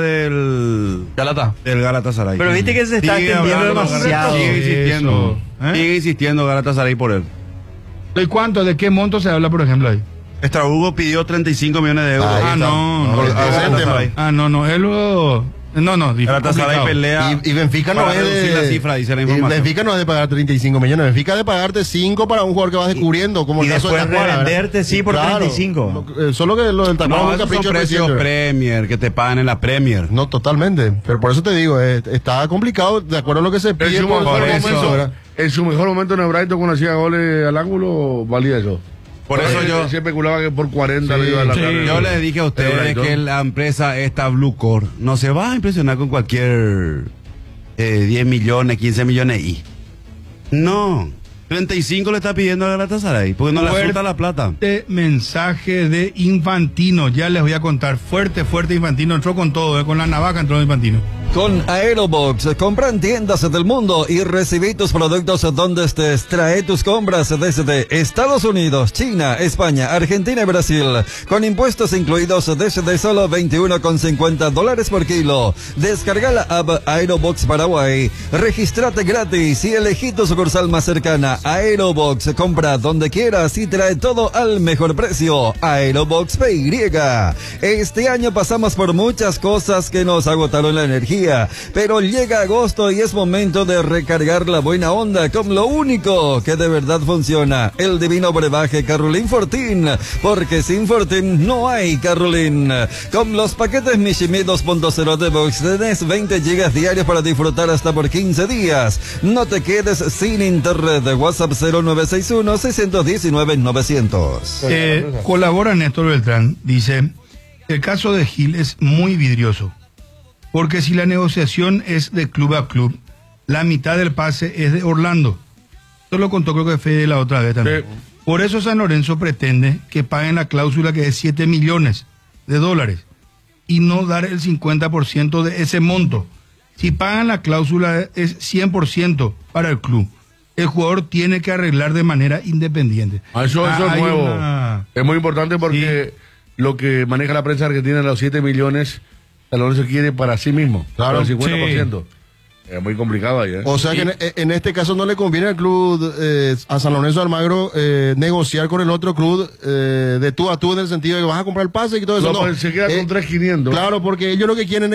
del Galata. del Galatasaray. Pero viste que se está Sigue extendiendo hablando, demasiado. Sigue insistiendo. Eso, ¿eh? Sigue insistiendo Galatasaray por él. ¿De cuánto? ¿De qué monto se habla, por ejemplo, ahí? Estrabugo pidió treinta y cinco millones de euros. Ahí Ah, está. no. No, no, ese no, es el Galatasaray. tema. Ah, no, no. Él lo... No, no. difícil, Galatasaray complicado. pelea Y, y Benfica no para es reducir de. la cifra, dice la y información. Benfica no es de pagar treinta y cinco millones. Benfica es de pagarte cinco para un jugador que vas descubriendo. Como y el caso de después Tacuara, ¿verdad? revenderte, sí, por Claro. treinta y cinco. Lo- eh, solo que lo del Tacuara No, es un esos capricho son del precios presidente. Premier, que te pagan en la Premier. No, totalmente. Pero por eso te digo, eh, está complicado de acuerdo a lo que se En pide. su, por- mejor por eso, momento, ¿verdad? en su mejor momento en el Brighton, cuando hacía goles al ángulo, valía eso. Por eso Se- yo- se especulaba que por cuarenta Sí, le iba a la sí. carrera. Yo les dije a El ustedes Brighton. que la empresa esta Blue Core no se va a impresionar con cualquier eh, diez millones, quince millones y no, treinta y cinco le está pidiendo a Galatasaray porque no le Fuerte asusta la plata. mensaje de Infantino. Ya les voy a contar. Fuerte, fuerte Infantino. Entró con todo, eh, con la navaja entró Infantino. Con Aerobox, compra en tiendas del mundo y recibí tus productos donde estés. Trae tus compras desde Estados Unidos, China, España, Argentina y Brasil. Con impuestos incluidos desde solo veintiuno con cincuenta dólares por kilo. Descarga la app Aerobox Paraguay. Regístrate gratis y elegí tu sucursal más cercana. Aerobox, compra donde quieras y trae todo al mejor precio. Aerobox P Y. Este año pasamos por muchas cosas que nos agotaron la energía. Pero llega agosto y es momento de recargar la buena onda con lo único que de verdad funciona, el divino brebaje Carolín Fortín, porque sin Fortín no hay Carolín. Con los paquetes Mishimi dos punto cero de Box tenés veinte gigas diarios para disfrutar hasta por quince días. No te quedes sin internet. WhatsApp cero nueve seis uno, seis uno nueve, novecientos. Eh, colabora Néstor Beltrán. Dice, el caso de Gil es muy vidrioso. Porque si la negociación es de club a club, la mitad del pase es de Orlando. Esto lo contó creo que Fede la otra vez también. Sí. Por eso San Lorenzo pretende que paguen la cláusula que es siete millones de dólares y no dar el cincuenta por ciento de ese monto. Si pagan la cláusula es cien por ciento para el club. El jugador tiene que arreglar de manera independiente. Ah, Eso, eso Ah, es hay nuevo. una- Es muy importante porque lo que maneja la prensa argentina, los siete millones, San Lorenzo quiere para sí mismo, Claro, para el cincuenta por ciento. Es muy complicado ahí, ¿eh? O sea que en, en este caso no le conviene al club, eh, a San Lorenzo de Almagro, eh, negociar con el otro club eh, de tú a tú en el sentido de que vas a comprar el pase y todo eso. No, No, pues se queda con Eh, tres mil quinientos. Claro, porque ellos lo que quieren es que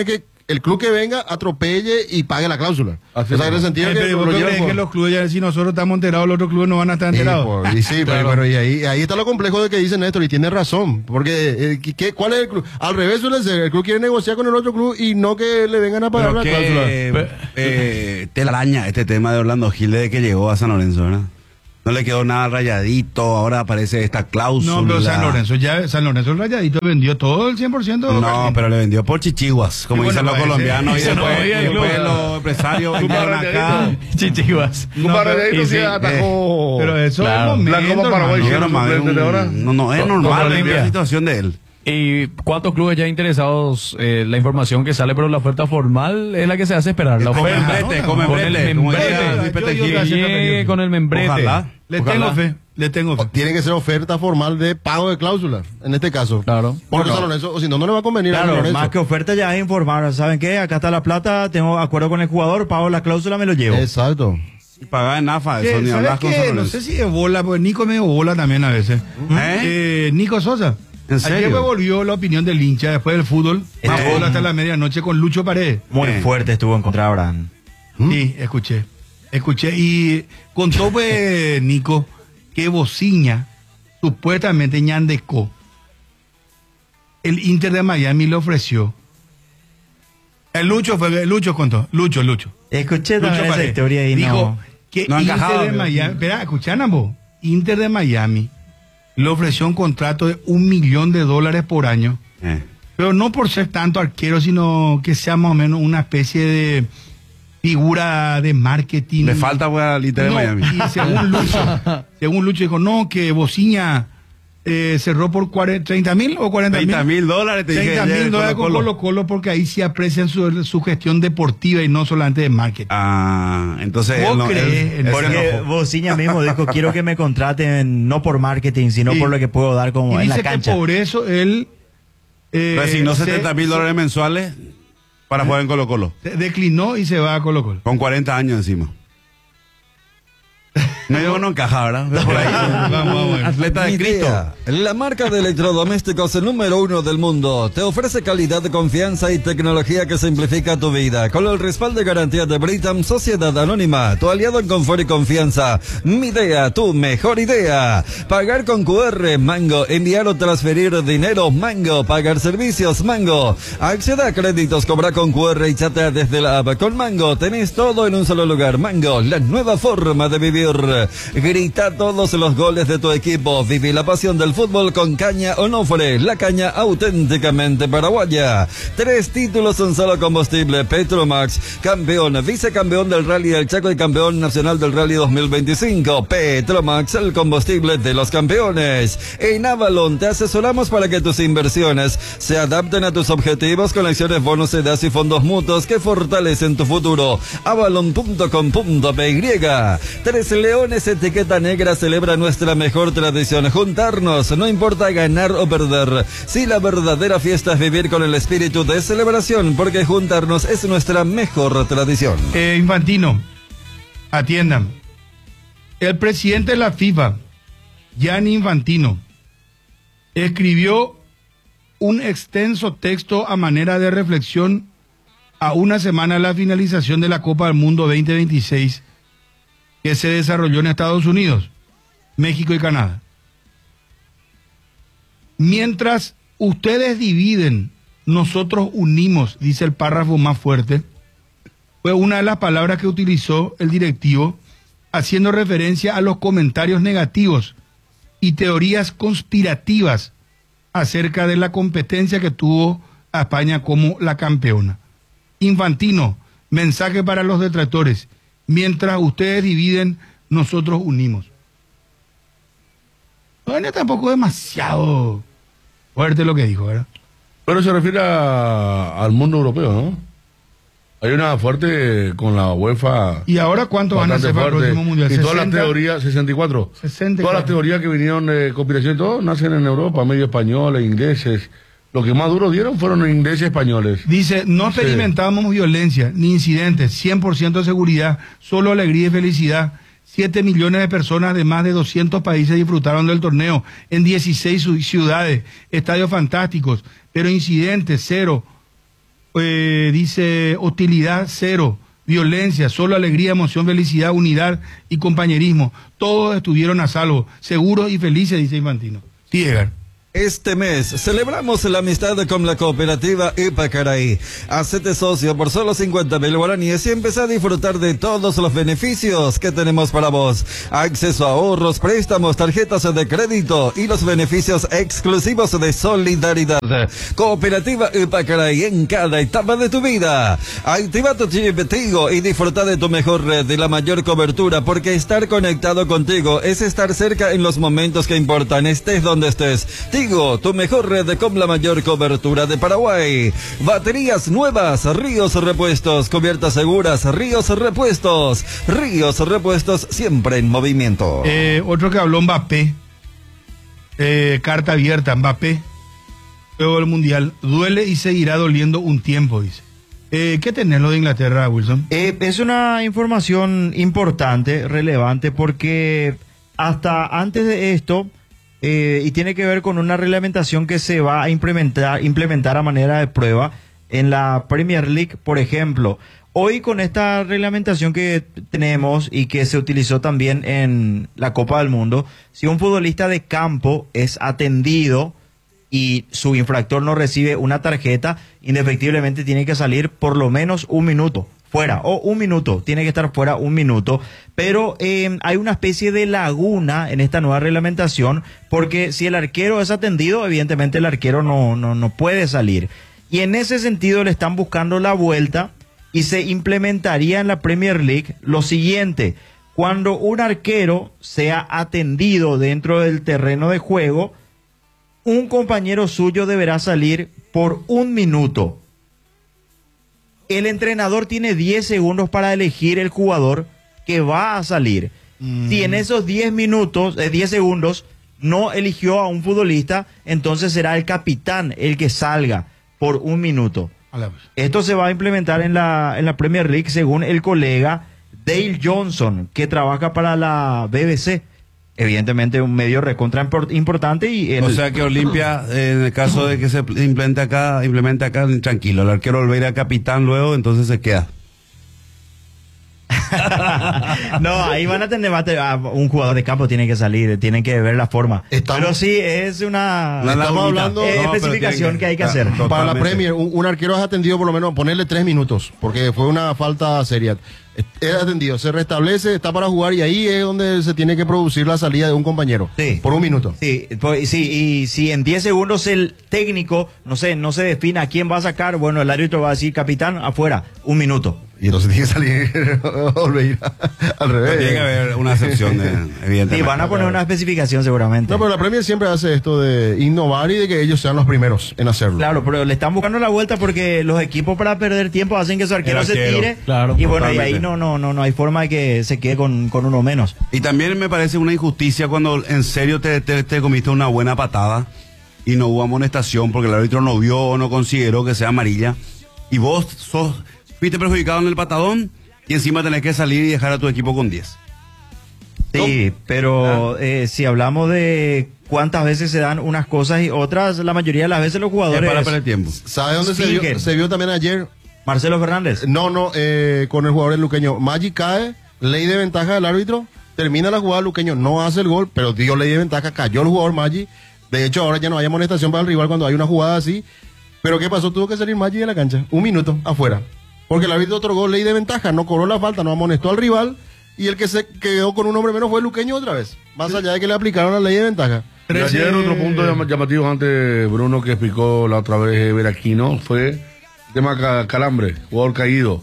el club que venga atropelle y pague la cláusula. Así o sea, es. en el sentido Eh, que pero lo ¿vos llevan crees por- que los clubes ya, si nosotros estamos enterados, los otros clubes no van a estar Sí, enterados? por- y sí, pero, Claro. pero y ahí, ahí está lo complejo de que dice Néstor, y tiene razón. Porque, eh, ¿qué, ¿cuál es el club? Al revés suele ser, el club quiere negociar con el otro club y no que le vengan a pagar Pero la cláusula. que eh, te araña este tema de Orlando Gil desde que llegó a San Lorenzo, ¿verdad? No le quedó nada rayadito, ahora aparece esta cláusula. No, pero San Lorenzo ya, San Lorenzo el Rayadito vendió todo el cien por ciento. No, pero le vendió por chichiguas, como Y bueno, dicen los ese- colombianos, y ese no después, había y después club. los empresarios Club vinieron acá. Rayadito. Chichivas. Un par de y deditos sí, sí atajó. pero eso Claro. es momento, La Copa Paraguay hermano. siendo No, no, suplente de ahora. no, no, es Con- normal con la Olimpia. situación de él. ¿Y cuántos clubes ya interesados? Eh, la información que sale, pero la oferta formal es la que se hace esperar. La Con oferta membrete, con con el membrete, como membrete. decía Luis Yo- Petegil. yo- yo- Que llegue con el membrete. Ojalá. Le Ojalá. tengo fe, le tengo fe. Tiene que ser oferta formal de pago de cláusula, en este caso. Claro. Porque San Lorenzo, o si no, no le va a convenir a San Claro, Lorenzo. más que oferta ya es informar. ¿Saben qué? Acá está la plata, tengo acuerdo con el jugador, pago la cláusula, me lo llevo. Exacto. Y pagaba en AFA, ¿Qué? eso ni ¿Sabes hablas con San qué? No Lorenzo. sé si es bola, porque Nico me dio bola también a veces. ¿Eh? Eh, Nico Sosa. ¿En serio? Ayer me volvió la opinión del hincha después del fútbol. Más Eh. bola hasta la medianoche con Lucho Paredes. Muy Eh. fuerte estuvo en contra de Abraham. Sí, escuché. Escuché. Y contó pues Nico que Bociña, supuestamente Ñandecó, el Inter de Miami le ofreció. El Lucho fue, Lucho contó. Lucho, Lucho. Escuché Lucho también esa Paredes. historia y Dijo no. que No Inter encajaba, de pero- Miami. Espera, escuchan ambos. Inter de Miami le ofreció un contrato de un millón de dólares por año. Eh. Pero no por ser tanto arquero, sino que sea más o menos una especie de figura de marketing. Le falta pues, al Inter de No, Miami. Y según Lucho, según Lucho dijo, no, que Bociña eh, cerró por cuarenta, treinta mil o cuarenta mil. treinta mil dólares, te dije treinta ayer, mil dólares con Colo-Colo. Colo Colo porque ahí sí aprecian su, su gestión deportiva y no solamente de marketing. Ah, entonces ¿Vos él no, crees él- en él eso? se Porque enojó. Bociña mismo dijo, quiero que me contraten no por marketing, sino Sí. por lo que puedo dar como Y en la dice que cancha. por eso él eh, Resignó se- setenta mil dólares mensuales para jugar en Colo Colo. se declinó y se va a Colo Colo. Con cuarenta años encima. No digo que no encaja, ¿verdad? Por ahí. Vamos, vamos. Atleta de Cristo. Midea, la marca de electrodomésticos número uno del mundo, te ofrece calidad, confianza y tecnología que simplifica tu vida. Con el respaldo y garantía de Britam Sociedad Anónima, tu aliado en confort y confianza. Midea, tu mejor idea. Pagar con Q R, Mango. Enviar o transferir dinero, Mango. Pagar servicios, Mango. Acceda a créditos, cobra con Q R y chatea desde la app. Con Mango tenés todo en un solo lugar. Mango, la nueva forma de vivir. Grita todos los goles de tu equipo. Vive la pasión del fútbol con Caña Onofre, la caña auténticamente paraguaya. Tres títulos en solo combustible. Petromax, campeón, vicecampeón del Rally del Chaco y campeón nacional del Rally dos mil veinticinco. Petromax, el combustible de los campeones. En Avalon te asesoramos para que tus inversiones se adapten a tus objetivos con acciones, bonos, sedas y fondos mutuos que fortalecen tu futuro. Avalon punto com punto p y. Tres Leones Etiqueta Negra celebra nuestra mejor tradición, juntarnos, no importa ganar o perder. Si la verdadera fiesta es vivir con el espíritu de celebración, porque juntarnos es nuestra mejor tradición. Eh, Infantino, atiendan. El presidente de la FIFA, Gianni Infantino, escribió un extenso texto a manera de reflexión a una semana de la finalización de la Copa del Mundo veinte veintiséis que se desarrolló en Estados Unidos, México y Canadá. Mientras ustedes dividen, nosotros unimos, dice el párrafo más fuerte, fue una de las palabras que utilizó el directivo, haciendo referencia a los comentarios negativos y teorías conspirativas acerca de la competencia que tuvo a España como la campeona. Infantino, mensaje para los detractores. Mientras ustedes dividen, nosotros unimos. Bueno, tampoco demasiado fuerte lo que dijo, ¿verdad? Pero se refiere a- al mundo europeo, ¿no? Hay una fuerte con la UEFA. ¿Y ahora cuánto van a bastante hacer para el fuerte. próximo mundial? Y todas las sesenta. teorías, sesenta y cuatro. sesenta y Todas las cuatro. teorías que vinieron de conspiración y todo nacen en Europa, medio españoles, ingleses. Lo que más duro dieron fueron ingleses y españoles. Dice, no Sí. experimentamos violencia ni incidentes, cien por ciento de seguridad, solo alegría y felicidad. Siete millones de personas de más de doscientos países disfrutaron del torneo en dieciséis ciudades, estadios fantásticos, pero incidentes cero. eh, dice hostilidad cero, violencia, solo alegría, emoción, felicidad, unidad y compañerismo. Todos estuvieron a salvo, seguros y felices, dice Infantino. Sí, Edgar. Este mes celebramos la amistad con la cooperativa Ipacaraí. Hacete socio por solo cincuenta mil guaraníes y empezá a disfrutar de todos los beneficios que tenemos para vos. Acceso a ahorros, préstamos, tarjetas de crédito y los beneficios exclusivos de solidaridad. Cooperativa Ipacaraí en cada etapa de tu vida. Activa tu chip Tigo y disfruta de tu mejor red y la mayor cobertura, porque estar conectado contigo es estar cerca en los momentos que importan, estés donde estés. Tigo, tu mejor red con la mayor cobertura de Paraguay. Baterías nuevas, Ríos Repuestos. Cubiertas seguras, Ríos Repuestos. Ríos Repuestos, siempre en movimiento. Eh, otro que habló, Mbappé. Eh, carta abierta, Mbappé. Luego del Mundial. Duele y seguirá doliendo un tiempo, dice. Eh, ¿Qué tenés lo de Inglaterra, Wilson? Eh, es una información importante, relevante, porque hasta antes de esto... Eh, y tiene que ver con una reglamentación que se va a implementar, implementar a manera de prueba en la Premier League, por ejemplo. Hoy con esta reglamentación que tenemos y que se utilizó también en la Copa del Mundo, si un futbolista de campo es atendido y su infractor no recibe una tarjeta, indefectiblemente tiene que salir por lo menos un minuto fuera, o un minuto, tiene que estar fuera un minuto, pero eh, hay una especie de laguna en esta nueva reglamentación, porque si el arquero es atendido, evidentemente el arquero no, no, no puede salir, y en ese sentido le están buscando la vuelta, y se implementaría en la Premier League lo siguiente: cuando un arquero sea atendido dentro del terreno de juego, un compañero suyo deberá salir por un minuto. El entrenador tiene diez segundos para elegir el jugador que va a salir. Mm. Si en esos diez minutos, eh, diez segundos, no eligió a un futbolista, entonces será el capitán el que salga por un minuto. Esto se va a implementar en la, en la Premier League, según el colega Dale Johnson, que trabaja para la B B C. Evidentemente un medio recontra importante. Y el... O sea que Olimpia, en el caso de que se implemente acá, implemente acá, tranquilo, el arquero volverá a capitán luego, entonces se queda. No, ahí van a tener a un jugador de campo, tiene que salir, tienen que ver la forma. Estamos, pero sí, es una, una estamos hablando eh, no, especificación que, que hay que hacer. Para totalmente. La Premier, un, un arquero es atendido por lo menos, ponerle tres minutos, porque fue una falta seria. Es atendido, se restablece, está para jugar, y ahí es donde se tiene que producir la salida de un compañero. Sí. Por un minuto. Sí, pues, sí, y si en diez segundos el técnico, no sé, no se define a quién va a sacar, bueno, el árbitro va a decir, capitán, afuera, un minuto. Y entonces tiene que salir volver al revés. Tiene que haber una excepción, de, evidentemente. Y van a poner una especificación seguramente. No, pero la Premier siempre hace esto de innovar y de que ellos sean los primeros en hacerlo. Claro, pero le están buscando la vuelta porque los equipos, para perder tiempo, hacen que su arquero, arquero se tire. Claro, y bueno, totalmente. y ahí no, no, no, no hay forma de que se quede con, con uno menos. Y también me parece una injusticia cuando en serio te, te, te comiste una buena patada y no hubo amonestación porque el árbitro no vio o no consideró que sea amarilla, y vos sos, fuiste perjudicado en el patadón y encima tenés que salir y dejar a tu equipo con diez. Sí, ¿no? pero ah. eh, si hablamos de cuántas veces se dan unas cosas y otras, la mayoría de las veces los jugadores... Es para perder tiempo. ¿Sabe dónde se vio, se vio también ayer? Marcelo Fernández. No, no, eh, con el jugador luqueño. Maggi cae, ley de ventaja del árbitro, termina la jugada, luqueño no hace el gol, pero dio ley de ventaja, cayó el jugador Maggi. De hecho, ahora ya no hay amonestación para el rival cuando hay una jugada así. Pero ¿qué pasó? Tuvo que salir Maggi de la cancha, un minuto afuera. Porque el árbitro otorgó ley de ventaja, no cobró la falta, no amonestó al rival, y el que se quedó con un hombre menos fue el luqueño otra vez. Más allá de que le aplicaron la ley de ventaja. Y ayer otro punto llam- llamativo antes, Bruno, que explicó la otra vez Veraquino, fue el tema ca- Calambre, jugador caído.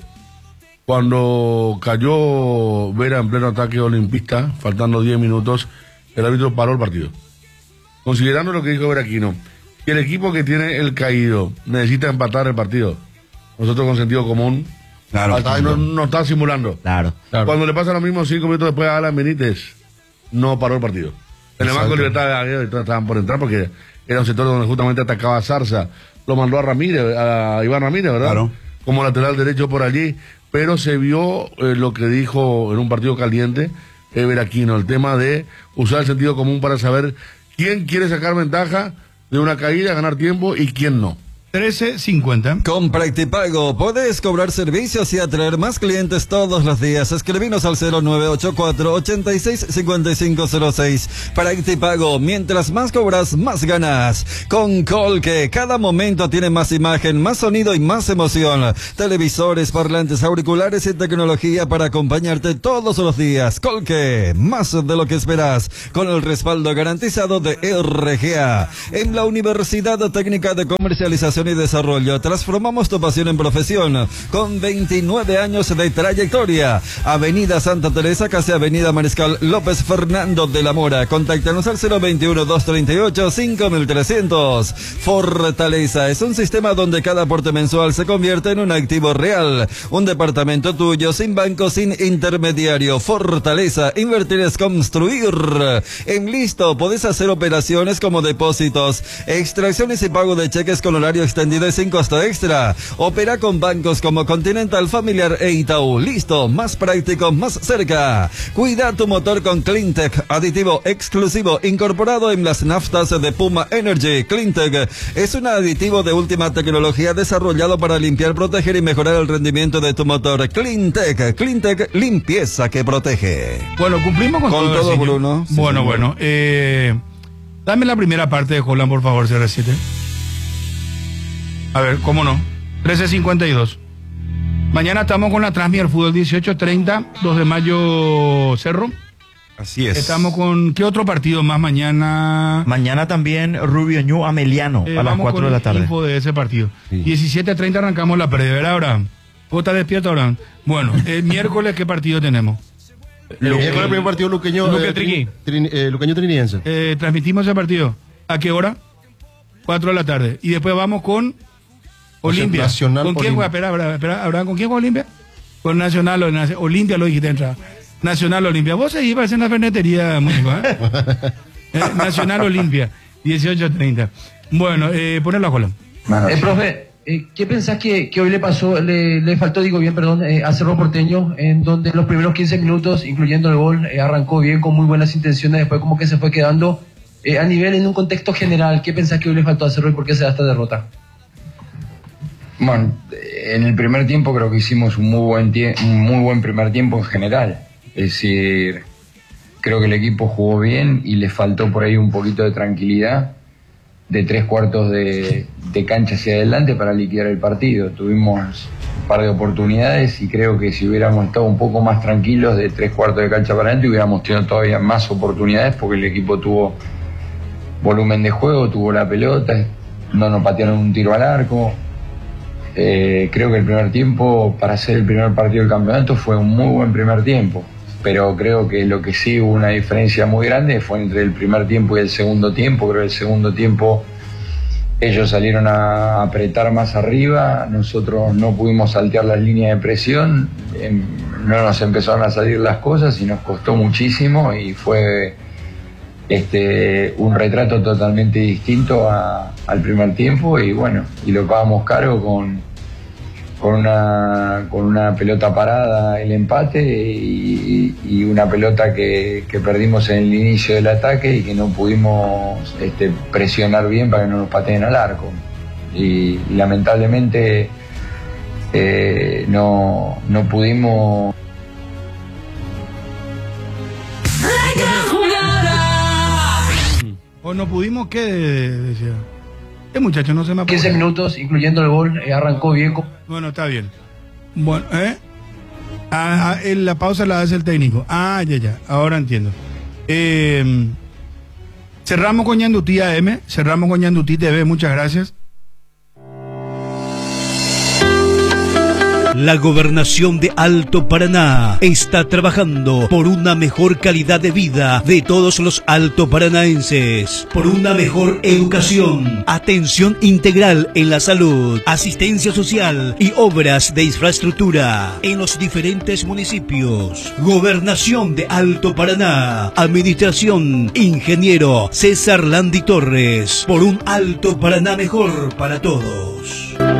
Cuando cayó Vera en pleno ataque olimpista, faltando diez minutos, el árbitro paró el partido. Considerando lo que dijo Veraquino, que el equipo que tiene el caído necesita empatar el partido. Nosotros con sentido común, Claro, hasta ahí no, no está simulando. Claro. Claro. Cuando le pasa lo mismo cinco minutos después a Alan Benítez, no paró el partido. En el Banco de Libertad de estaban por entrar porque era un sector donde justamente atacaba a Zarza. Lo mandó a Ramírez, a Iván Ramírez, ¿verdad? Claro. Como lateral derecho por allí. Pero se vio eh, lo que dijo en un partido caliente eh, Veraquino, el tema de usar el sentido común para saber quién quiere sacar ventaja de una caída, ganar tiempo, y quién no. trece cincuenta. Con Practipago podés cobrar servicios y atraer más clientes todos los días. Escribinos al cero nueve ocho cuatro, ocho seis, cinco cinco cero seis. Practipago, mientras más cobras, más ganas. Con Colque, cada momento tiene más imagen, más sonido y más emoción. Televisores, parlantes, auriculares y tecnología para acompañarte todos los días. Colque, más de lo que esperas, con el respaldo garantizado de R G A. En la Universidad Técnica de Comercialización y Desarrollo, transformamos tu pasión en profesión, con veintinueve años de trayectoria. Avenida Santa Teresa, casi Avenida Mariscal López Fernando de la Mora. Contáctanos al cero veintiuno, doscientos treinta y ocho, cinco mil trescientos. Fortaleza es un sistema donde cada aporte mensual se convierte en un activo real. Un departamento tuyo, sin banco, sin intermediario. Fortaleza, invertir es construir. En Listo podés hacer operaciones como depósitos, extracciones y pago de cheques con horario extendido y sin costo extra. Opera con bancos como Continental, Familiar e Itaú. Listo, más práctico, más cerca. Cuida tu motor con Cleantech, aditivo exclusivo incorporado en las naftas de Puma Energy. Cleantech es un aditivo de última tecnología desarrollado para limpiar, proteger y mejorar el rendimiento de tu motor. Cleantech, Cleantech, limpieza que protege. Bueno, cumplimos con, con todo, todo, Bruno. Sí, bueno, señor. bueno. Eh, dame la primera parte de Holland, por favor, C R siete. A ver, ¿cómo no? trece cincuenta y dos. Mañana estamos con la Transmi del Fútbol dieciocho treinta, dos de mayo Cerro. Así es. Estamos con... ¿Qué otro partido más mañana? Mañana también Rubio Ñu Ameliano Eh, a las cuatro de la tarde. Info de ese partido. Sí. diecisiete treinta arrancamos la previa, ¿verdad, Abraham? ¿Vos estás despierto, Abraham? Bueno, el miércoles, ¿qué partido tenemos? El miércoles el primer partido luqueño, Luque eh, Triqui. trin- eh, luqueño trinidense. Eh, transmitimos ese partido. ¿A qué hora? Cuatro de la tarde. Y después vamos con Olimpia. Nacional ¿Con quién Olimpia. juega? Espera, espera, espera, Abraham, ¿con quién juega Olimpia? Con Nacional o Nace- Olimpia, lo dijiste entrada. Nacional Olimpia. Vos seguís para hacer una fernetería, músico, ¿eh? Eh, Nacional Olimpia, dieciocho treinta. Bueno, eh, ponelo a Holland. Eh, profe, eh, ¿qué pensás que, que hoy le pasó, le, le faltó, digo bien, perdón, eh, a Cerro Porteño, en donde los primeros quince minutos, incluyendo el gol, eh, arrancó bien, con muy buenas intenciones, después como que se fue quedando eh, a nivel en un contexto general? ¿Qué pensás que hoy le faltó a Cerro y por qué se da esta derrota? Bueno, en el primer tiempo creo que hicimos un muy buen tie- un muy buen primer tiempo en general. Es decir, creo que el equipo jugó bien y le faltó por ahí un poquito de tranquilidad de tres cuartos de, de cancha hacia adelante para liquidar el partido. Tuvimos un par de oportunidades y creo que si hubiéramos estado un poco más tranquilos de tres cuartos de cancha para adelante hubiéramos tenido todavía más oportunidades porque el equipo tuvo volumen de juego, tuvo la pelota, no nos patearon un tiro al arco. Eh, creo que el primer tiempo, para ser el primer partido del campeonato, fue un muy buen primer tiempo, pero creo que lo que sí hubo una diferencia muy grande fue entre el primer tiempo y el segundo tiempo. Creo que el segundo tiempo ellos salieron a apretar más arriba, nosotros no pudimos saltear las líneas de presión, eh, no nos empezaron a salir las cosas y nos costó muchísimo y fue este un retrato totalmente distinto a, al primer tiempo y bueno, y lo pagamos caro con con una con una pelota parada el empate y, y una pelota que, que perdimos en el inicio del ataque y que no pudimos este, presionar bien para que no nos pateen al arco y, y lamentablemente eh, no, no pudimos. ¿O no pudimos qué? Decía. ¿Qué muchacho? No se me acuerda. quince minutos, incluyendo el gol, eh, arrancó bien. Con... Bueno, está bien. Bueno, ¿eh? Ah, ah, en la pausa la hace el técnico. Ah, ya, ya. Ahora entiendo. Eh, cerramos con Ñandutí A M, cerramos con Ñandutí T V. Muchas gracias. La Gobernación de Alto Paraná está trabajando por una mejor calidad de vida de todos los altoparanaenses, por una mejor educación, atención integral en la salud, asistencia social y obras de infraestructura en los diferentes municipios. Gobernación de Alto Paraná, Administración Ingeniero César Landi Torres, por un Alto Paraná mejor para todos.